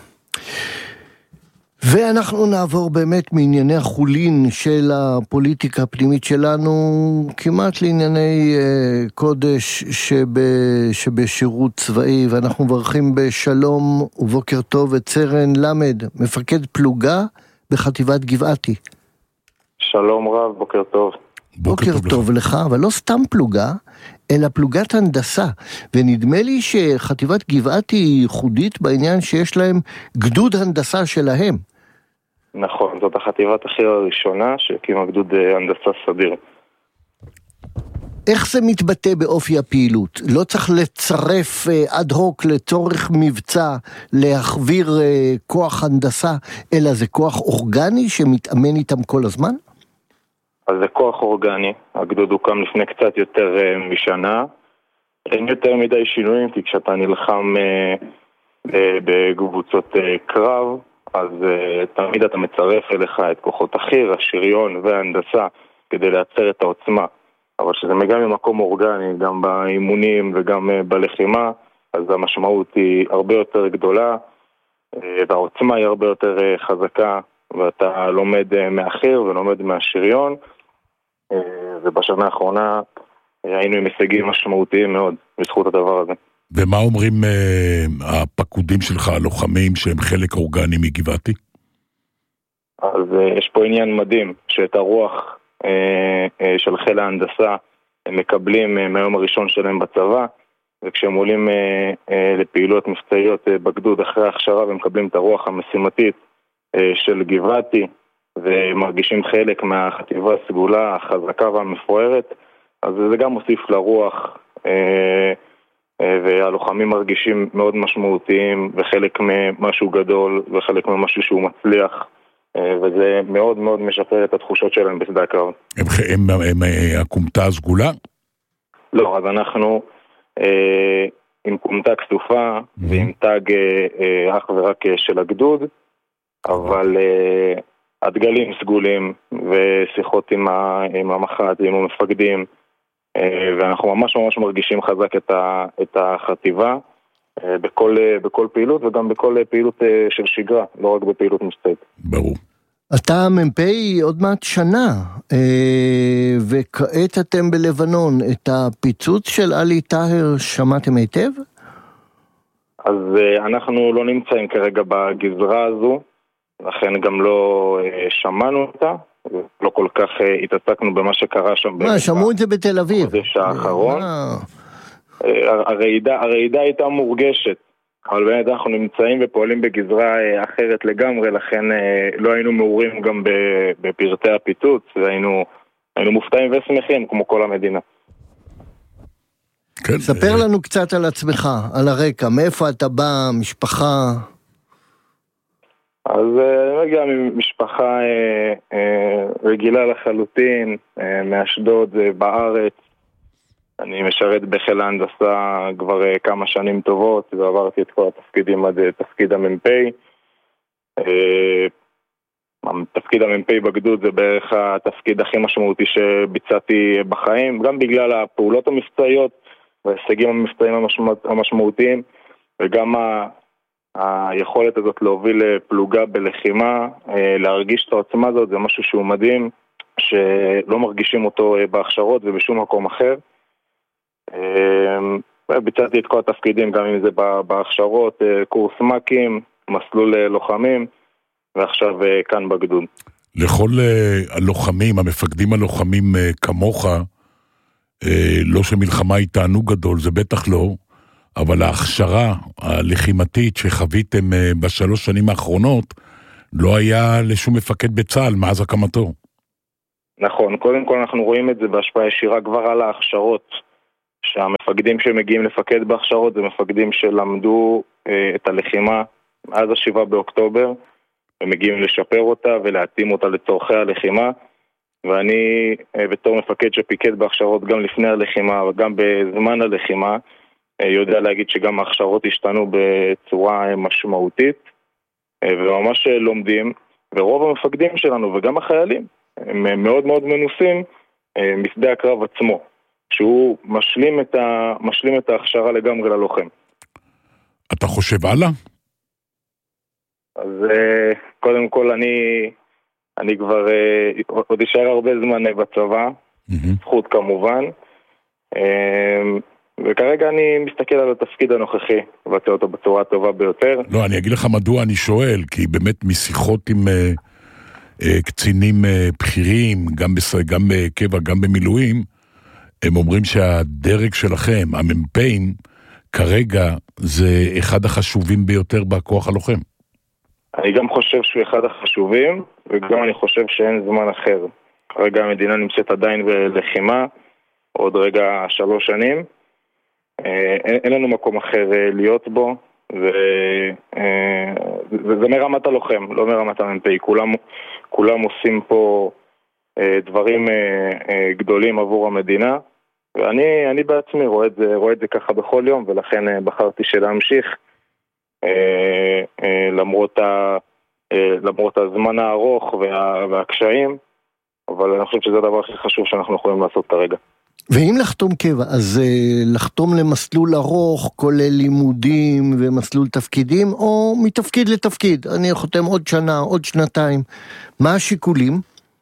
ואנחנו נעבור באמת מענייני החולין של הפוליטיקה הפנימית שלנו, כמעט לענייני uh, קודש שב, שבשירות צבאי, ואנחנו מברכים בשלום ובוקר טוב את סרן למד, מפקד פלוגה בחטיבת גבעתי. שלום רב, בוקר טוב. בוקר, בוקר טוב, טוב לך, אבל לא סתם פלוגה, אלא פלוגת הנדסה, ונדמה לי שחטיבת גבעתי היא ייחודית בעניין שיש להם גדוד הנדסה שלהם. נכון, זאת החטיבת החי"ר הראשונה שהקימה גדוד הנדסה סדיר. איך זה מתבטא באופי הפעילות? לא צריך לצרף אד הוק לצורך מבצע, להחביר כוח הנדסה, אלא זה כוח אורגני שמתאמן איתם כל הזמן? אז זה כוח אורגני, הגדוד הוקם לפני קצת יותר משנה, אין יותר מדי שינויים, כי כשאתה נלחם בקבוצות קרב, אז תמיד אתה מצרף אליך את כוחות החי"ר, השריון וההנדסה, כדי לייצר את העוצמה. אבל שזה מגיע ממקום אורגני, גם באימונים וגם בלחימה, אז המשמעות היא הרבה יותר גדולה, והעוצמה היא הרבה יותר חזקה, ואתה לומד מהחי"ר ולומד מהשריון, ובשנה האחרונה היינו עם הישגים משמעותיים מאוד בזכות הדבר הזה. ומה אומרים הפקודים שלך, הלוחמים, שהם חלק אורגני מגבעתי? אז יש פה עניין מדהים, שאת הרוח של חיל ההנדסה הם מקבלים מהיום הראשון שלהם בצבא, וכשהם עולים לפעילות מבצעיות בגדוד אחרי ההכשרה והם מקבלים את הרוח המשימתית של גבעתי ומרגישים חלק מהחטיבה הסגולה החזקה והמפוארת, אז זה גם מוסיף לרוח, והלוחמים מרגישים מאוד משמעותיים וחלק ממשהו גדול וחלק ממשהו שהוא מצליח, וזה מאוד מאוד משפר את התחושות שלהם בשדה הקרב. הם, הם, הם, הם הקומתה הסגולה? לא, אז אנחנו אה, עם קומתה כסופה mm-hmm. ועם תג אה, אך ורק של הגדוד, אבל אה, הדגלים סגולים ושיחות עם, ה, עם המח"ט, עם המפקדים, אה, ואנחנו ממש ממש מרגישים חזק את, ה, את החטיבה, בכל, בכל פעילות וגם בכל פעילות של שגרה, לא רק בפעילות מבצעית. ברור. אתה מ"פ עוד מעט שנה, וכעת אתם בלבנון. את הפיצוץ של עלי טאהר שמעתם היטב? אז אנחנו לא נמצאים כרגע בגזרה הזו, לכן גם לא שמענו אותה, לא כל כך התעסקנו במה שקרה שם. מה, שמעו את זה בתל אביב? בחודש האחרון. הרעידה, הרעידה הייתה מורגשת, אבל באמת אנחנו נמצאים ופועלים בגזרה אחרת לגמרי, לכן לא היינו מעורים גם בפרטי הפיצוץ, והיינו היינו מופתעים ושמחים כמו כל המדינה. כן. ספר לנו קצת על עצמך, על הרקע, מאיפה אתה בא, משפחה? אז אני מגיע ממשפחה רגילה לחלוטין, מאשדוד בארץ. אני משרת בחיל ההנדסה כבר כמה שנים טובות, ועברתי את כל התפקידים עד תפקיד המ"פ. תפקיד המ"פ בגדוד זה בערך התפקיד הכי משמעותי שביצעתי בחיים, גם בגלל הפעולות המבצעיות וההישגים המבצעיים המשמעותיים, וגם היכולת הזאת להוביל פלוגה בלחימה, להרגיש את העוצמה הזאת, זה משהו שהוא מדהים, שלא מרגישים אותו בהכשרות ובשום מקום אחר. ביצעתי את כל התפקידים, גם אם זה בהכשרות, קורס מקים, מסלול לוחמים, ועכשיו כאן בגדוד. לכל הלוחמים, המפקדים הלוחמים כמוך, לא שמלחמה היא תענוג גדול, זה בטח לא, אבל ההכשרה הלחימתית שחוויתם בשלוש שנים האחרונות, לא היה לשום מפקד בצה"ל מאז הקמתו. נכון, קודם כל אנחנו רואים את זה בהשפעה ישירה כבר על ההכשרות, שהמפקדים שמגיעים לפקד בהכשרות זה מפקדים שלמדו אה, את הלחימה מאז השבעה באוקטובר, ומגיעים לשפר אותה ולהתאים אותה לצורכי הלחימה, ואני אה, בתור מפקד שפיקד בהכשרות גם לפני הלחימה וגם בזמן הלחימה, אה, יודע להגיד שגם ההכשרות השתנו בצורה משמעותית, אה, וממש לומדים, ורוב המפקדים שלנו וגם החיילים הם מאוד מאוד מנוסים אה, משדה הקרב עצמו, שהוא משלים את, ה... משלים את ההכשרה לגמרי ללוחם. אתה חושב הלאה? אז קודם כל אני, אני כבר עוד אשאר הרבה זמן בצבא, mm-hmm. זכות כמובן, וכרגע אני מסתכל על התפקיד הנוכחי, ובצע אותו בצורה הטובה ביותר. לא, אני אגיד לך מדוע אני שואל, כי באמת משיחות עם uh, uh, קצינים uh, בכירים, גם, בס... גם בקבע, גם במילואים, הם אומרים שהדרג שלכם, הממפאים, כרגע זה אחד החשובים ביותר בכוח הלוחם. אני גם חושב שהוא אחד החשובים, וגם אני חושב שאין זמן אחר. כרגע המדינה נמצאת עדיין בלחימה, עוד רגע שלוש שנים. אין, אין לנו מקום אחר להיות בו, וזה מרמת הלוחם, לא מרמת הממפאי. כולם, כולם עושים פה דברים גדולים עבור המדינה, ואני אני בעצמי רואה את זה, רואה את זה ככה בכל יום, ולכן בחרתי שלהמשיך, למרות, ה, למרות הזמן הארוך וה, והקשיים, אבל אני חושב שזה הדבר הכי חשוב שאנחנו יכולים לעשות כרגע. ואם לחתום קבע, אז לחתום למסלול ארוך, כולל לימודים ומסלול תפקידים, או מתפקיד לתפקיד? אני חותם עוד שנה, עוד שנתיים. מה השיקולים?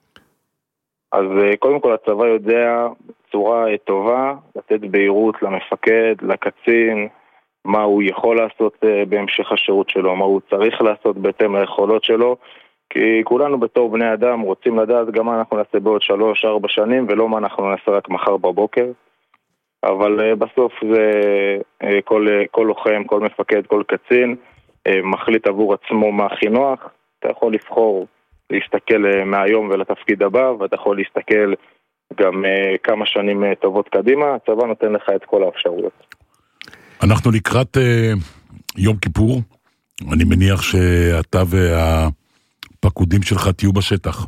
אז קודם כל הצבא יודע בצורה טובה לתת בהירות למפקד, לקצין, מה הוא יכול לעשות בהמשך השירות שלו, מה הוא צריך לעשות בהתאם ליכולות שלו, כי כולנו בתור בני אדם רוצים לדעת גם מה אנחנו נעשה בעוד שלוש, ארבע שנים, ולא מה אנחנו נעשה רק מחר בבוקר. אבל בסוף זה כל, כל לוחם, כל מפקד, כל קצין מחליט עבור עצמו מה הכי נוח. אתה יכול לבחור להסתכל מהיום ולתפקיד הבא, ואתה יכול להסתכל גם כמה שנים טובות קדימה. הצבא נותן לך את כל האפשרויות. אנחנו לקראת יום כיפור. אני מניח שאתה וה... פקודים שלך תהיו בשטח.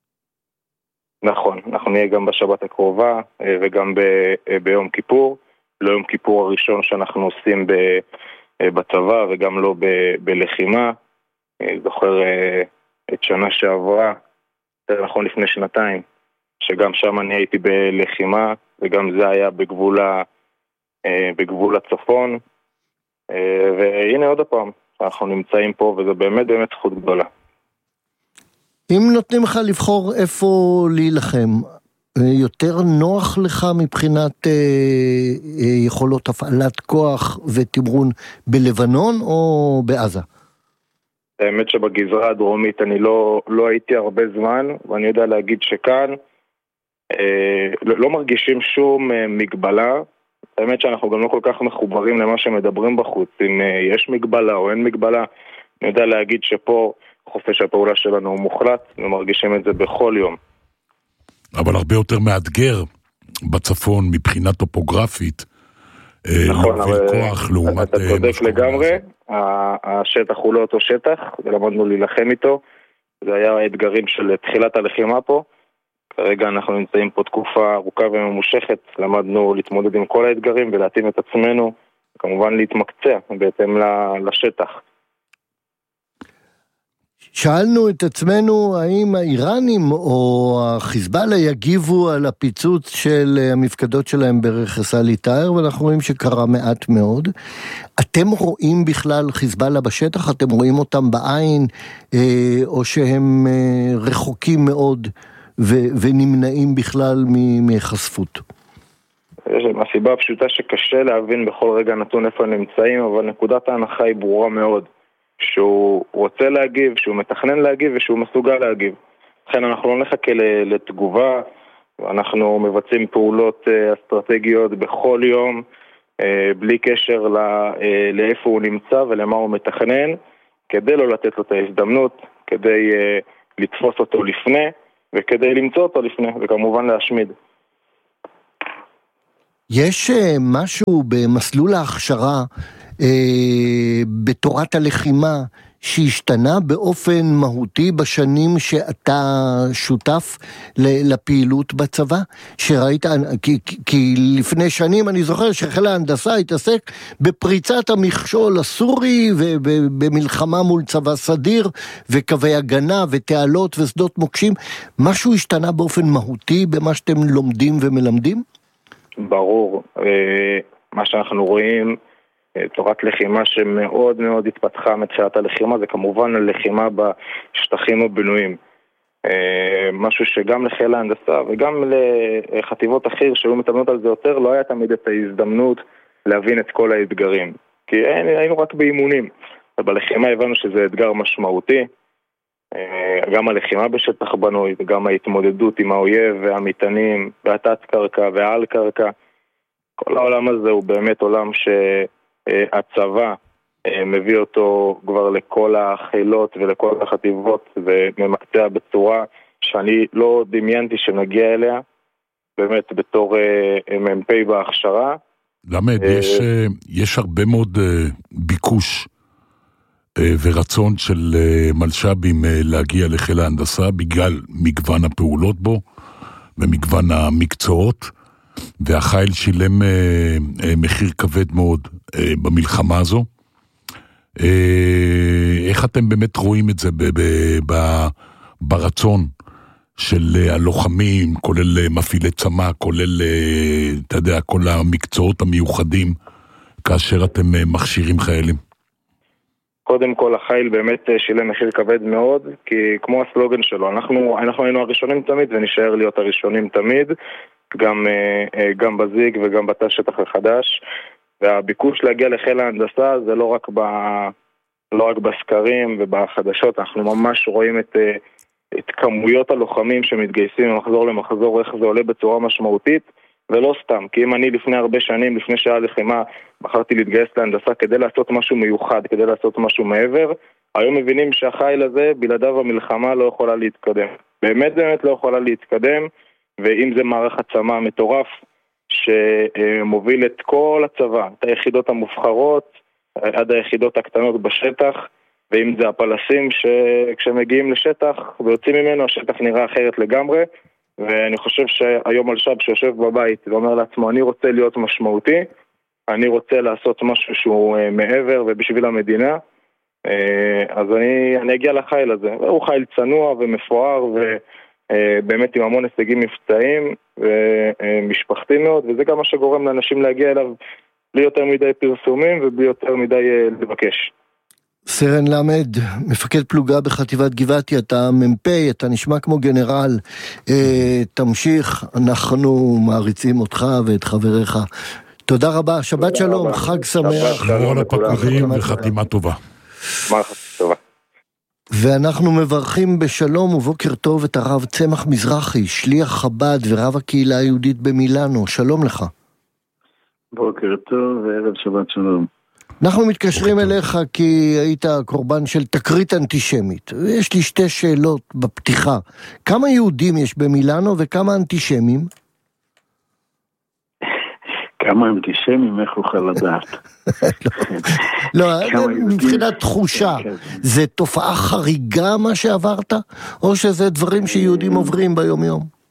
נכון, אנחנו נהיה גם בשבת הקרובה וגם ב- ביום כיפור. לא יום כיפור הראשון שאנחנו עושים ב- בצבא וגם לא ב- בלחימה. זוכר את שנה שעברה, נכון לפני שנתיים, שגם שם אני הייתי בלחימה, וגם זה היה בגבול, ה- בגבול הצפון. והנה עוד הפעם, אנחנו נמצאים פה וזה באמת באמת זכות גדולה. אם נותנים לך לבחור איפה להילחם, יותר נוח לך מבחינת אה, אה, יכולות הפעלת כוח ותמרון בלבנון או בעזה? האמת שבגזרה הדרומית אני לא, לא הייתי הרבה זמן, ואני יודע להגיד שכאן אה, לא, לא מרגישים שום אה, מגבלה. האמת שאנחנו גם לא כל כך מחוברים למה שמדברים בחוץ, אם אה, יש מגבלה או אין מגבלה. אני יודע להגיד שפה חופש הפעולה שלנו הוא מוחלט, ומרגישים את זה בכל יום. אבל הרבה יותר מאתגר בצפון מבחינה טופוגרפית. נכון, אבל כוח לעומת אתה צודק לגמרי, השטח הוא לא אותו שטח, ולמדנו להילחם איתו. זה היה האתגרים של תחילת הלחימה פה. כרגע אנחנו נמצאים פה תקופה ארוכה וממושכת, למדנו להתמודד עם כל האתגרים ולהתאים את עצמנו, כמובן להתמקצע בהתאם לשטח. שאלנו את עצמנו האם האיראנים או החיזבאללה יגיבו על הפיצוץ של המפקדות שלהם ברכס אל עטאר, ואנחנו רואים שקרה מעט מאוד. אתם רואים בכלל חיזבאללה בשטח? אתם רואים אותם בעין, או שהם רחוקים מאוד ונמנעים בכלל מחשפות? הסיבה הפשוטה שקשה להבין בכל רגע נתון איפה הם נמצאים, אבל נקודת ההנחה היא ברורה מאוד. שהוא רוצה להגיב, שהוא מתכנן להגיב ושהוא מסוגל להגיב. לכן אנחנו לא נחכה לתגובה, אנחנו מבצעים פעולות אסטרטגיות בכל יום, בלי קשר לאיפה הוא נמצא ולמה הוא מתכנן, כדי לא לתת לו את ההזדמנות, כדי לתפוס אותו לפני, וכדי למצוא אותו לפני, וכמובן להשמיד. יש משהו במסלול ההכשרה, בתורת הלחימה, שהשתנה באופן מהותי בשנים שאתה שותף לפעילות בצבא? שראית, כי, כי לפני שנים אני זוכר שחיל ההנדסה התעסק בפריצת המכשול הסורי ובמלחמה מול צבא סדיר וקווי הגנה ותעלות ושדות מוקשים. משהו השתנה באופן מהותי במה שאתם לומדים ומלמדים? ברור. מה שאנחנו רואים, תורת לחימה שמאוד מאוד התפתחה מתחילת הלחימה, זה כמובן הלחימה בשטחים הבנויים. משהו שגם לחיל ההנדסה וגם לחטיבות אחר שהיו מתאמנות על זה יותר, לא היה תמיד את ההזדמנות להבין את כל האתגרים. כי היינו רק באימונים. ובלחימה הבנו שזה אתגר משמעותי. גם הלחימה בשטח בנוי, גם ההתמודדות עם האויב והמטענים והתת קרקע והעל קרקע. כל העולם הזה הוא באמת עולם שהצבא מביא אותו כבר לכל החילות ולכל החטיבות וממקצע בצורה שאני לא דמיינתי שנגיע אליה, באמת בתור מ"פ בהכשרה. למד, יש, יש הרבה מאוד ביקוש ורצון של מלש"בים להגיע לחיל ההנדסה בגלל מגוון הפעולות בו ומגוון המקצועות, והחיל שילם מחיר כבד מאוד במלחמה הזו. איך אתם באמת רואים את זה ברצון של הלוחמים, כולל מפעילי צמ"ה, כולל, אתה יודע, כל המקצועות המיוחדים, כאשר אתם מכשירים חיילים? קודם כל, החיל באמת שילם מחיר כבד מאוד, כי כמו הסלוגן שלו, אנחנו, אנחנו היינו הראשונים תמיד, ונשאר להיות הראשונים תמיד, גם, גם בזיג וגם בתא שטח החדש, והביקוש להגיע לחיל ההנדסה זה לא רק, ב, לא רק בסקרים ובחדשות, אנחנו ממש רואים את, את כמויות הלוחמים שמתגייסים ממחזור למחזור, איך זה עולה בצורה משמעותית, ולא סתם, כי אם אני לפני הרבה שנים, לפני שעה לחימה, בחרתי להתגייס להנדסה כדי לעשות משהו מיוחד, כדי לעשות משהו מעבר, היום מבינים שהחיל הזה, בלעדיו המלחמה לא יכולה להתקדם. באמת באמת לא יכולה להתקדם, ואם זה מערך הצמ"ה מטורף, שמוביל את כל הצבא, את היחידות המובחרות, עד היחידות הקטנות בשטח, ואם זה הפלסים שכשמגיעים לשטח ויוצאים ממנו, השטח נראה אחרת לגמרי, ואני חושב שהיום מלש"ב שיושב בבית ואומר לעצמו, אני רוצה להיות משמעותי, אני רוצה לעשות משהו שהוא מעבר ובשביל המדינה, אז אני, אני אגיע לחיל הזה. הוא חיל צנוע ומפואר ובאמת עם המון הישגים מבצעיים ומשפחתי מאוד, וזה גם מה שגורם לאנשים להגיע אליו בלי יותר מדי פרסומים ובלי יותר מדי לבקש. סרן למד, מפקד פלוגה בחטיבת גבעתי, אתה מ"פ, אתה נשמע כמו גנרל, אה, תמשיך, אנחנו מעריצים אותך ואת חבריך. תודה רבה, שבת שלום, רבה. חג שמח. שלום לפקודים וחתימה טובה. טובה. ואנחנו מברכים בשלום ובוקר טוב את הרב צמח מזרחי, שליח חב"ד ורב הקהילה היהודית במילאנו, שלום לך. בוקר טוב וערב שבת שלום. אנחנו מתקשרים אליך כי היית קורבן של תקרית אנטישמית. יש לי שתי שאלות בפתיחה. כמה יהודים יש במילאנו וכמה אנטישמים? כמה אנטישמים, איך אוכל לדעת? לא, מבחינת תחושה, זה תופעה חריגה מה שעברת? או שזה דברים שיהודים עוברים ביום יום?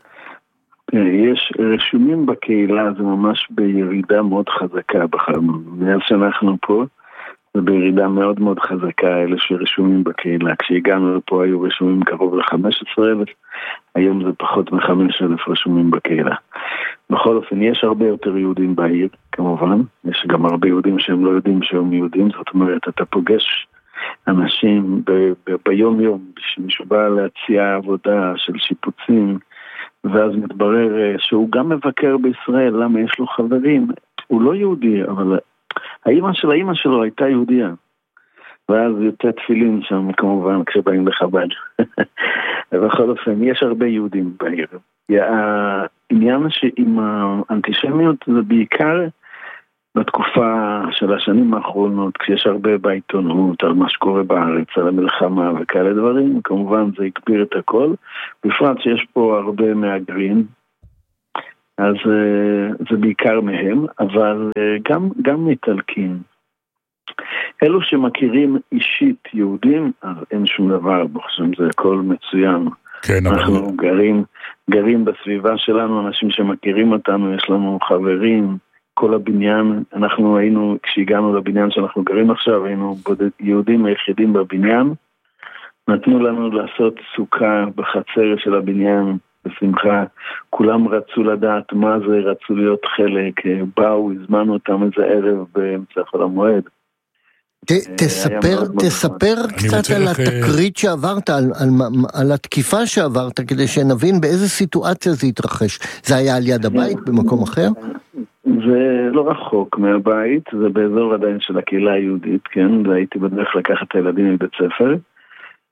יש רשומים בקהילה, זה ממש בירידה מאוד חזקה, מאז שאנחנו פה, זה בירידה מאוד מאוד חזקה, אלה שרשומים בקהילה. כשהגענו לפה היו רשומים קרוב ל-חמישה עשר אלף, היום זה פחות מ-חמישה אלף רשומים בקהילה. בכל אופן, יש הרבה יותר יהודים בעיר, כמובן, יש גם הרבה יהודים שהם לא יודעים שהם יהודים, זאת אומרת, אתה פוגש אנשים ב- ב- ביום יום, שמישהו בא להציע עבודה של שיפוצים, ואז מתברר שהוא גם מבקר בישראל, למה יש לו חברים, הוא לא יהודי, אבל האמא של האמא שלו הייתה יהודיה, ואז יוצא תפילין שם כמובן כשבאים לחב"ד. ובכל אופן, יש הרבה יהודים בעיר. העניין שעם האנטישמיות זה בעיקר בתקופה של השנים האחרונות, כשיש הרבה בעיתונות על מה שקורה בארץ, על המלחמה וכאלה דברים, כמובן זה הגביר את הכל, בפרט שיש פה הרבה מהגרים, אז זה בעיקר מהם, אבל גם, גם איטלקים. אלו שמכירים אישית יהודים, אז אין שום דבר, בחשם זה הכל מצוין. כן, אנחנו אבל... גרים, גרים בסביבה שלנו, אנשים שמכירים אותנו, יש לנו חברים, כל הבניין, אנחנו היינו, כשהגענו לבניין שאנחנו גרים עכשיו, היינו בודד, יהודים היחידים בבניין, נתנו לנו לעשות סוכה בחצר של הבניין, בשמחה, כולם רצו לדעת מה זה, רצו להיות חלק, באו, הזמנו אותם איזה ערב באמצע חול המועד. תספר, תספר קצת על התקרית שעברת, על התקיפה שעברת, כדי שנבין באיזה סיטואציה זה התרחש. זה היה על יד הבית, במקום אחר? זה לא רחוק מהבית, זה באזור עדיין של הקהילה היהודית, כן, והייתי בדרך לקחת את הילדים מבית ספר,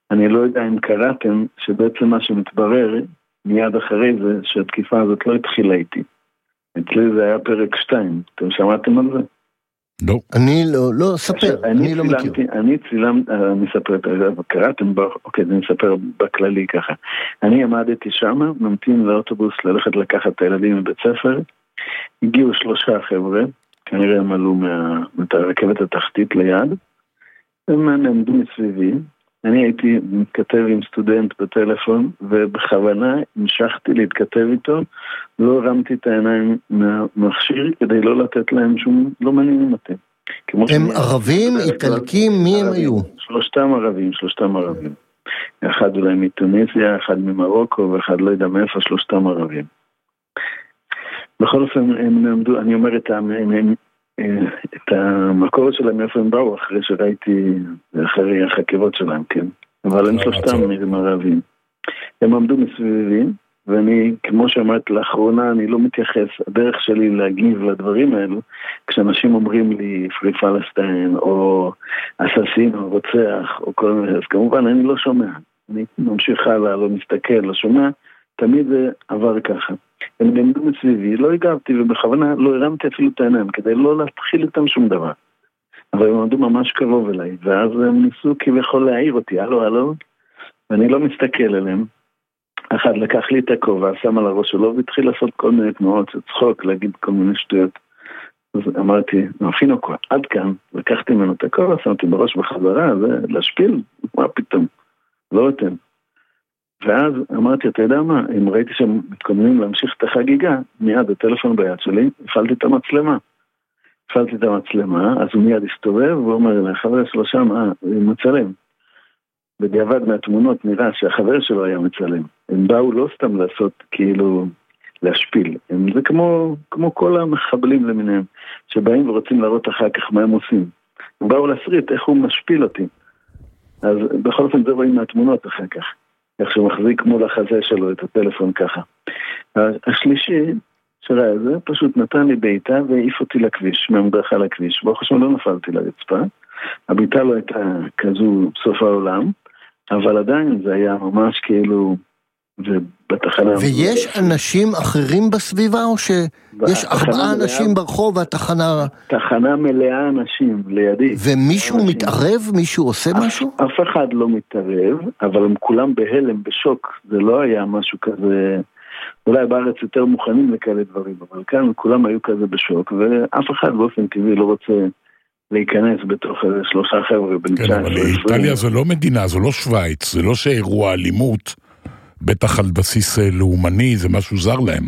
אני לא יודע אם קראתם שבעצם מה שמתברר מיד אחרי זה, שהתקיפה הזאת לא התחילה איתי. אצלי זה היה פרק שתיים. אתם שמעתם על זה? לא. אני לא, לא, ספר, אני לא מכיר. אני צילם, אני אספר, קראתם, אוקיי, אני אספר בכללי ככה. אני עמדתי שם, ממתין לאוטובוס ללכת לקחת את הילדים מבית ספר, הגיעו שלושה חבר'ה, כנראה הם עלו מהרכבת התחתית ליד, הם נעמדו מסביבי, אני הייתי מתכתב עם סטודנט בטלפון, ובכוונה המשכתי להתכתב איתו, לא הרמתי את העיניים מהמכשיר, כדי לא לתת להם שום, לא מעניינים אותי. הם ערבים, איטלקים, מי הם היו? שלושתם ערבים, שלושתם ערבים. אחד אולי מטוניסיה, אחד ממרוקו, ואחד לא יודע מאיפה, שלושתם ערבים. בכל אופן, הם נעמדו, אני אומר את הם, את המקור שלהם, איפה הם באו, אחרי שראיתי, אחרי החקירות שלהם, כן. אבל הם שלושתם נראים ערבים. הם עמדו מסביבי, ואני, כמו שאמרת, לאחרונה אני לא מתייחס, הדרך שלי להגיב לדברים האלו, כשאנשים אומרים לי פרי פלסטיין, או אססין, או רוצח, או כל מיני, אז כמובן אני לא שומע. אני ממשיך הלאה, לא מסתכל, לא שומע, תמיד זה עבר ככה. הם נעמדו מסביבי, לא הגבתי, ובכוונה לא הרמתי אפילו את העיניים, כדי לא להתחיל איתם שום דבר. אבל הם עמדו ממש קרוב אליי, ואז הם ניסו כביכול להעיר אותי, הלו, הלו, ואני לא מסתכל עליהם. אחד לקח לי את הכובע, שם על הראש שלו, והתחיל לעשות כל מיני תנועות, צחוק, להגיד כל מיני שטויות. אז אמרתי, נפינוקו, עד כאן, לקחתי ממנו את הכובע, שמתי בראש בחזרה, זה להשפיל, מה פתאום, לא אתם. ואז אמרתי, אתה יודע מה, אם ראיתי שהם מתכוננים להמשיך את החגיגה, מיד הטלפון ביד שלי, הפעלתי את המצלמה. הפעלתי את המצלמה, אז הוא מיד הסתובב, והוא אומר לה, החבר שלו שם, אה, הוא מצלם. בדיעבד מהתמונות נראה שהחבר שלו היה מצלם. הם באו לא סתם לעשות, כאילו, להשפיל. הם, זה כמו, כמו כל המחבלים למיניהם, שבאים ורוצים להראות אחר כך מה הם עושים. הם באו להסריט איך הוא משפיל אותי. אז בכל אופן זה רואים מהתמונות אחר כך. איך שהוא מחזיק מול החזה שלו את הטלפון ככה. השלישי שראה זה, פשוט נתן לי בעיטה והעיף אותי לכביש, מהמדרכה לכביש. ברוך השם לא נפלתי לרצפה. הביטה לא הייתה כזו סוף העולם, אבל עדיין זה היה ממש כאילו, ובתחנה... ויש אנשים אחרים בסביבה, או שיש ארבעה אנשים ברחוב והתחנה... תחנה מלאה אנשים לידי. ומישהו מתערב? מישהו עושה משהו? אף אחד לא מתערב, אבל הם כולם בהלם, בשוק. זה לא היה משהו כזה... אולי בארץ יותר מוכנים לכאלה דברים, אבל כאן כולם היו כזה בשוק, ואף אחד באופן טבעי לא רוצה... להיכנס בתוך איזה שלושה חבר'ה בין תשע עשרה. כן, אבל איטליה זו לא מדינה, זו לא שוויץ, זה לא שאירוע אלימות, בטח על בסיס לאומני, זה משהו זר להם.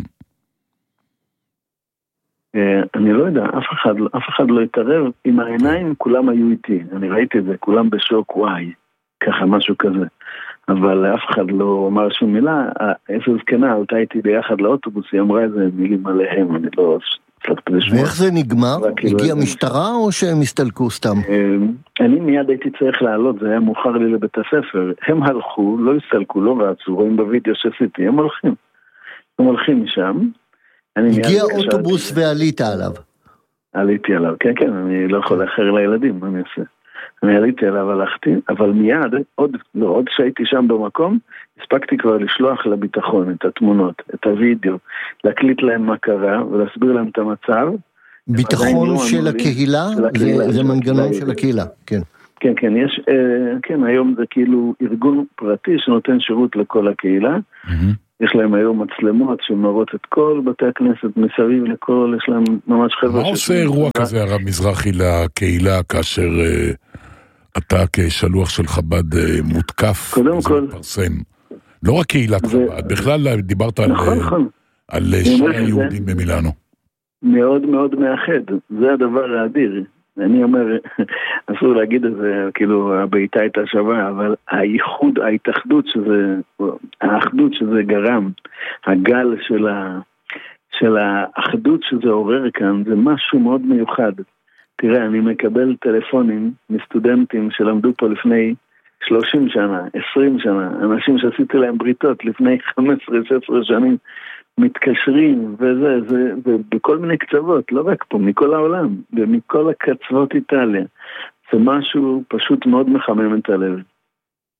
אני לא יודע, אף אחד, אף אחד לא התערב, עם העיניים כולם היו איתי, אני ראיתי את זה, כולם בשוק, וואי, ככה משהו כזה. אבל אף אחד לא אמר שום מילה, איזו זקנה, עלתה איתי ביחד לאוטובוס, היא אמרה איזה מילים עליהם, אני לא... ואיך זה נגמר? הגיע משטרה או שהם הסתלקו סתם? אני מיד הייתי צריך לעלות, זה היה מאוחר לי לבית הספר. הם הלכו, לא הסתלקו, לא רצו, רואים בווידאו שעשיתי, הם הולכים. הם הולכים משם. הגיע אוטובוס ועלית עליו. עליתי עליו, כן, כן, אני לא יכול לאחר לילדים, מה אני אעשה? אני עליתי עליו, הלכתי, אבל מיד, עוד, לא, עוד שהייתי שם במקום, הספקתי כבר לשלוח לביטחון את התמונות, את הוידאו, להקליט להם מה קרה ולהסביר להם את המצב. ביטחון של הקהילה? זה מנגנון של הקהילה, כן. כן, כן, יש, כן, היום זה כאילו ארגון פרטי שנותן שירות לכל הקהילה. יש להם היום מצלמות שמראות את כל בתי הכנסת מסביב לכל, יש להם ממש חבר'ה. מה עושה אירוע כזה, הרב מזרחי, לקהילה, כאשר אתה כשלוח של חב"ד מותקף? קודם כל. לא רק קהילת חב"ד, בכלל דיברת על שני היהודים במילאנו. מאוד מאוד מאחד, זה הדבר האדיר. אני אומר, אסור להגיד את זה, כאילו הבעיטה הייתה שווה, אבל הייחוד, ההתאחדות שזה, האחדות שזה גרם, הגל של, ה, של האחדות שזה עורר כאן, זה משהו מאוד מיוחד. תראה, אני מקבל טלפונים מסטודנטים שלמדו פה לפני שלושים שנה, עשרים שנה, אנשים שעשיתי להם בריתות לפני חמש עשרה שש עשרה שנים, מתקשרים וזה, זה, ובכל מיני קצוות, לא רק פה, מכל העולם, ומכל הקצוות איטליה. זה משהו פשוט מאוד מחמם את הלב.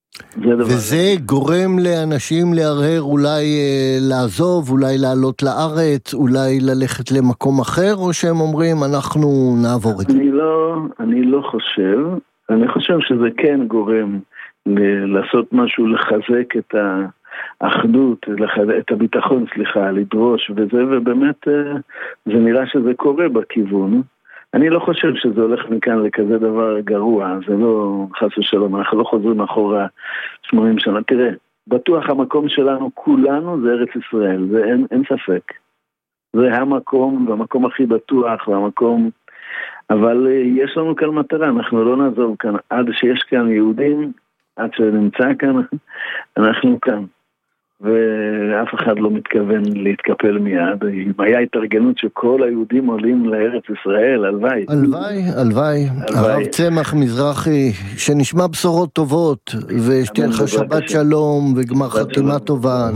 וזה גורם לאנשים להרהר, אולי לעזוב, אולי לעלות לארץ, אולי ללכת למקום אחר, או שהם אומרים, אנחנו נעבור את זה? אני לא, אני לא חושב, אני חושב שזה כן גורם לעשות משהו, לחזק את האחדות, את הביטחון, סליחה, לדרוש וזה, ובאמת זה נראה שזה קורה בכיוון. אני לא חושב שזה הולך מכאן לכזה דבר גרוע, זה לא חס ושלום, אנחנו לא חוזרים אחורה שמונים שנה. תראה, בטוח המקום שלנו, כולנו, זה ארץ ישראל, זה אין, אין ספק. זה המקום, והמקום הכי בטוח, והמקום... אבל יש לנו כאן מטרה, אנחנו לא נעזוב כאן, עד שיש כאן יהודים, עד שנמצא כאן, אנחנו כאן. ואף אחד לא מתכוון להתקפל מיד. אם היה התארגנות שכל היהודים עולים לארץ ישראל, הלוואי. הלוואי, הלוואי. הרב צמח מזרחי, שנשמע בשורות טובות, ושתהיה לך שבת שלום, וגמר חתימה טובה.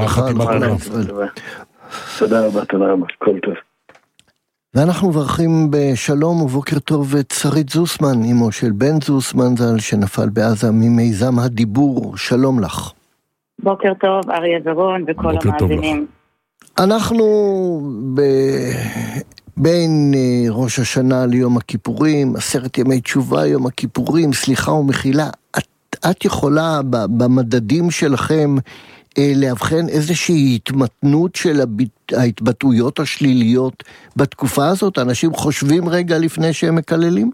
תודה רבה, תודה רבה, כל טוב. ואנחנו מברכים בשלום ובוקר טוב את שרית זוסמן, אמו של בן זוסמן ז"ל, שנפל בעזה ממיזם הדיבור. שלום לך. בוקר טוב, אריה זרון וכל המאזינים. אנחנו ב... בין ראש השנה ליום הכיפורים, עשרת ימי תשובה, יום הכיפורים, סליחה ומחילה. את, את יכולה במדדים שלכם להבחן איזושהי התמתנות של ההתבטאויות השליליות בתקופה הזאת? אנשים חושבים רגע לפני שהם מקללים?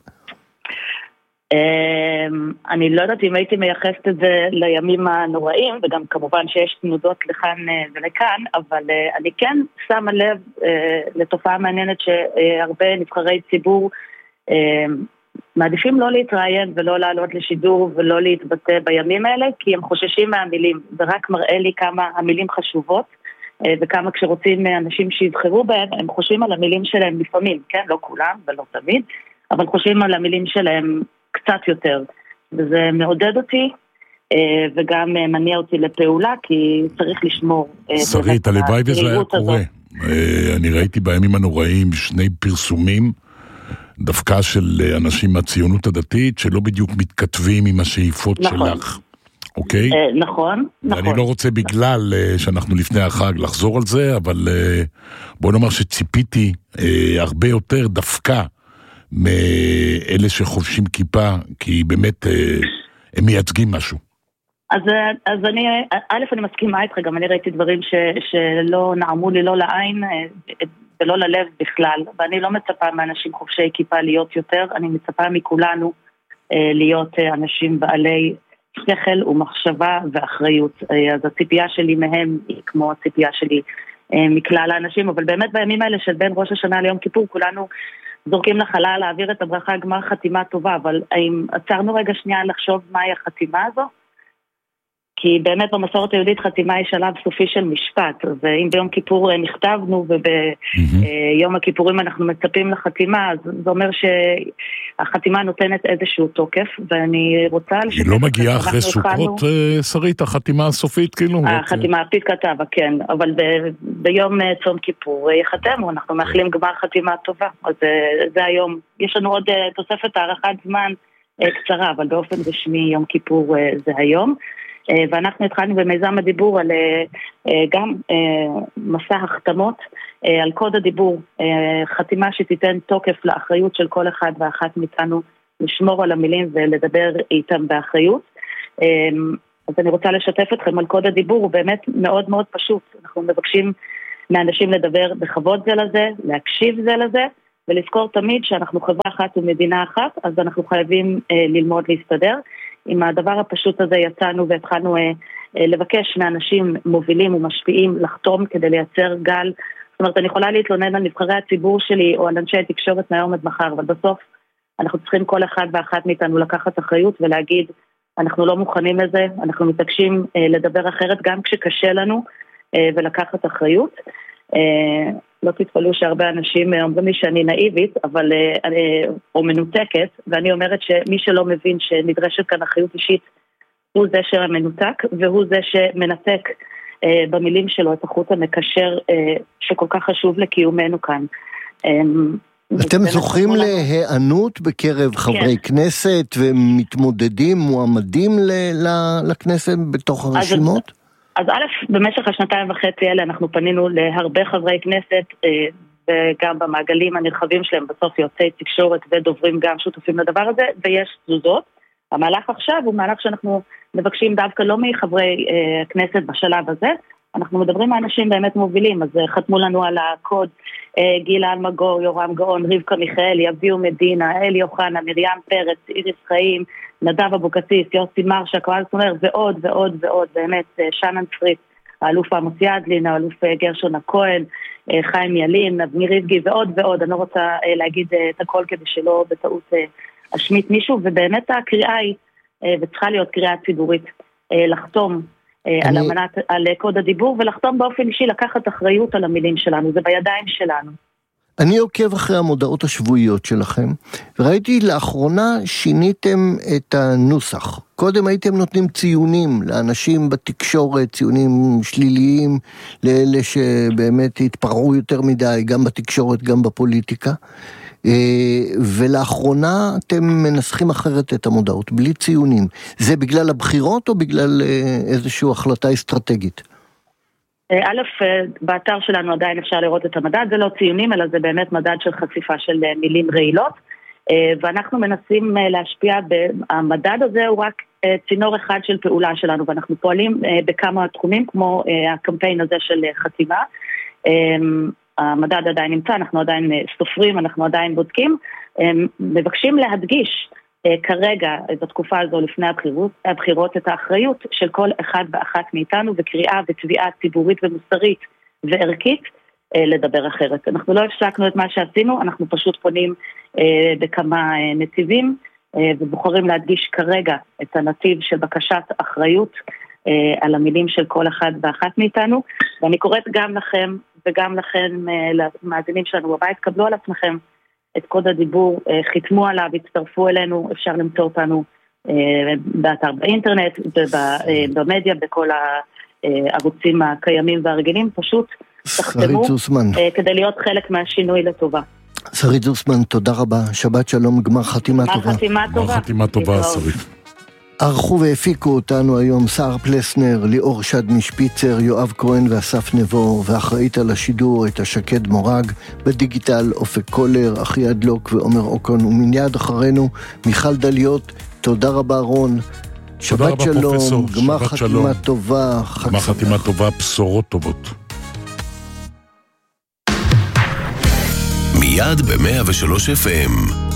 אני לא יודעת אם הייתי מייחסת את זה לימים הנוראים, וגם כמובן שיש תנודות לכאן ולכאן, אבל אני כן שמה לב לתופעה מעניינת שהרבה נבחרי ציבור מעדיפים לא להתראיין ולא לעלות לשידור ולא להתבטא בימים האלה, כי הם חוששים מהמילים. זה רק מראה לי כמה המילים חשובות, וכמה כשרוצים אנשים שיבחרו בהם, הם חושבים על המילים שלהם לפעמים, כן? לא כולם ולא תמיד, אבל חושבים על המילים שלהם קצת יותר, וזה מעודד אותי וגם מניע אותי לפעולה, כי צריך לשמור. שרית, הלוואי וזה היה קורה. אני ראיתי בימים הנוראים שני פרסומים דווקא של אנשים מהציונות הדתית שלא בדיוק מתכתבים עם השאיפות שלך, אוקיי? נכון, נכון. אני לא רוצה בגלל שאנחנו לפני החג לחזור על זה, אבל בוא נאמר שציפיתי הרבה יותר דווקא מאלה שחובשים כיפה, כי באמת הם מייצגים משהו. אז, אז אני, א', אני מסכימה איתך, גם אני ראיתי דברים ש, שלא נעמו לי לא לעין ולא ללב בכלל, ואני לא מצפה מאנשים חובשי כיפה להיות יותר, אני מצפה מכולנו להיות אנשים בעלי שכל ומחשבה ואחריות. אז הציפייה שלי מהם היא כמו הציפייה שלי מכלל האנשים, אבל באמת בימים האלה של בין ראש השנה ליום כיפור, כולנו זורקים לחלל להעביר את הברכה גמר חתימה טובה, אבל האם עצרנו רגע שנייה לחשוב מהי החתימה הזו? כי באמת במסורת היהודית חתימה היא שלב סופי של משפט, אז אם ביום כיפור נכתבנו וביום הכיפורים אנחנו מצפים לחתימה, אז זה אומר שהחתימה נותנת איזשהו תוקף, ואני רוצה... היא לא מגיעה אחרי סוכות, שרית, החתימה הסופית כאילו? החתימה הפית כתבה, כן, אבל ביום צום כיפור יחתמו, אנחנו מאחלים גמר חתימה טובה, אז זה היום, יש לנו עוד תוספת הערכת זמן קצרה, אבל באופן רשמי יום כיפור זה היום. ואנחנו התחלנו במיזם הדיבור על גם מסע החתמות, על קוד הדיבור, חתימה שתיתן תוקף לאחריות של כל אחד ואחת מאיתנו לשמור על המילים ולדבר איתם באחריות. אז אני רוצה לשתף אתכם על קוד הדיבור, הוא באמת מאוד מאוד פשוט. אנחנו מבקשים מאנשים לדבר בכבוד זה לזה, להקשיב זה לזה, ולזכור תמיד שאנחנו חברה אחת ומדינה אחת, אז אנחנו חייבים ללמוד להסתדר. עם הדבר הפשוט הזה יצאנו והתחלנו אה, אה, לבקש מאנשים מובילים ומשפיעים לחתום כדי לייצר גל. זאת אומרת, אני יכולה להתלונן על נבחרי הציבור שלי או על אנשי תקשורת מהיום עד מחר, אבל בסוף אנחנו צריכים כל אחד ואחת מאיתנו לקחת אחריות ולהגיד, אנחנו לא מוכנים לזה, אנחנו מתעקשים אה, לדבר אחרת גם כשקשה לנו אה, ולקחת אחריות. אה, לא תתפלאו שהרבה אנשים אומרים לי שאני נאיבית, אבל, או מנותקת, ואני אומרת שמי שלא מבין שנדרשת כאן אחריות אישית, הוא זה שמנותק, והוא זה שמנתק במילים שלו את החוט המקשר שכל כך חשוב לקיומנו כאן. אתם זוכים להיענות בקרב חברי כן. כנסת ומתמודדים, מועמדים ל- ל- לכנסת בתוך הרשימות? אז, אז א', במשך השנתיים וחצי האלה אנחנו פנינו להרבה חברי כנסת, וגם במעגלים הנרחבים שלהם בסוף יוצאי תקשורת ודוברים גם שותפים לדבר הזה, ויש תזוזות. המהלך עכשיו הוא מהלך שאנחנו מבקשים דווקא לא מחברי אה, הכנסת בשלב הזה, אנחנו מדברים מאנשים באמת מובילים, אז חתמו לנו על הקוד אה, גילה אלמגור, יורם גאון, רבקה מיכאלי, אביהו מדינה, אלי אוחנה, מרים פרץ, איריס חיים, נדב אבוקסיס, יוסי מרשה, קואל סומר, ועוד ועוד ועוד, באמת, אה, שנן פריץ, האלוף עמוס ידלין, האלוף אה, גרשון הכהן, אה, חיים ילין, אבניר רבגי ועוד ועוד, אני לא רוצה אה, להגיד אה, את הכל כדי שלא בטעות אה, אשמית מישהו, ובאמת הקריאה היא, וצריכה להיות קריאה ציבורית, לחתום אני... על אמנת, על קוד הדיבור, ולחתום באופן אישי, לקחת אחריות על המילים שלנו, זה בידיים שלנו. אני עוקב אחרי המודעות השבועיות שלכם, וראיתי לאחרונה שיניתם את הנוסח. קודם הייתם נותנים ציונים לאנשים בתקשורת, ציונים שליליים, לאלה שבאמת התפרעו יותר מדי, גם בתקשורת, גם בפוליטיקה. ולאחרונה אתם מנסחים אחרת את המודעות, בלי ציונים. זה בגלל הבחירות או בגלל איזושהי החלטה אסטרטגית? א', באתר שלנו עדיין אפשר לראות את המדד, זה לא ציונים, אלא זה באמת מדד של חשיפה של מילים רעילות, ואנחנו מנסים להשפיע, המדד הזה הוא רק צינור אחד של פעולה שלנו, ואנחנו פועלים בכמה תחומים, כמו הקמפיין הזה של חתימה, המדד עדיין נמצא, אנחנו עדיין סופרים, אנחנו עדיין בודקים, מבקשים להדגיש כרגע, בתקופה הזו לפני הבחירות, הבחירות את האחריות של כל אחד ואחת מאיתנו, וקריאה ותביעה ציבורית ומוסרית וערכית לדבר אחרת. אנחנו לא הפסקנו את מה שעשינו, אנחנו פשוט פונים בכמה נתיבים, ובוחרים להדגיש כרגע את הנתיב של בקשת אחריות על המילים של כל אחד ואחת מאיתנו, ואני קוראת גם לכם וגם לכם, למאזינים שלנו בבית, קבלו על עצמכם את קוד הדיבור, חיתמו עליו, הצטרפו אלינו, אפשר למצוא אותנו באתר באינטרנט, במדיה, בכל הערוצים הקיימים והרגילים, פשוט תחתמו כדי להיות חלק מהשינוי לטובה. שרית זוסמן, תודה רבה, שבת שלום, גמר חתימה טובה. גמר חתימה טובה. גמר חתימה טובה, שרית. ערכו והפיקו אותנו היום סער פלסנר, ליאור שד משפיצר, יואב כהן ואסף נבו, ואחראית על השידור את השקד מורג, בדיגיטל אופק קולר, אחי הדלוק ועומר אוקון, ומיד אחרינו מיכל דליות. תודה רבה רון, שבת שלום, גמר חתימה טובה, גמר חתימה טובה, בשורות טובות. מיד ב-מאה ושלוש אף אם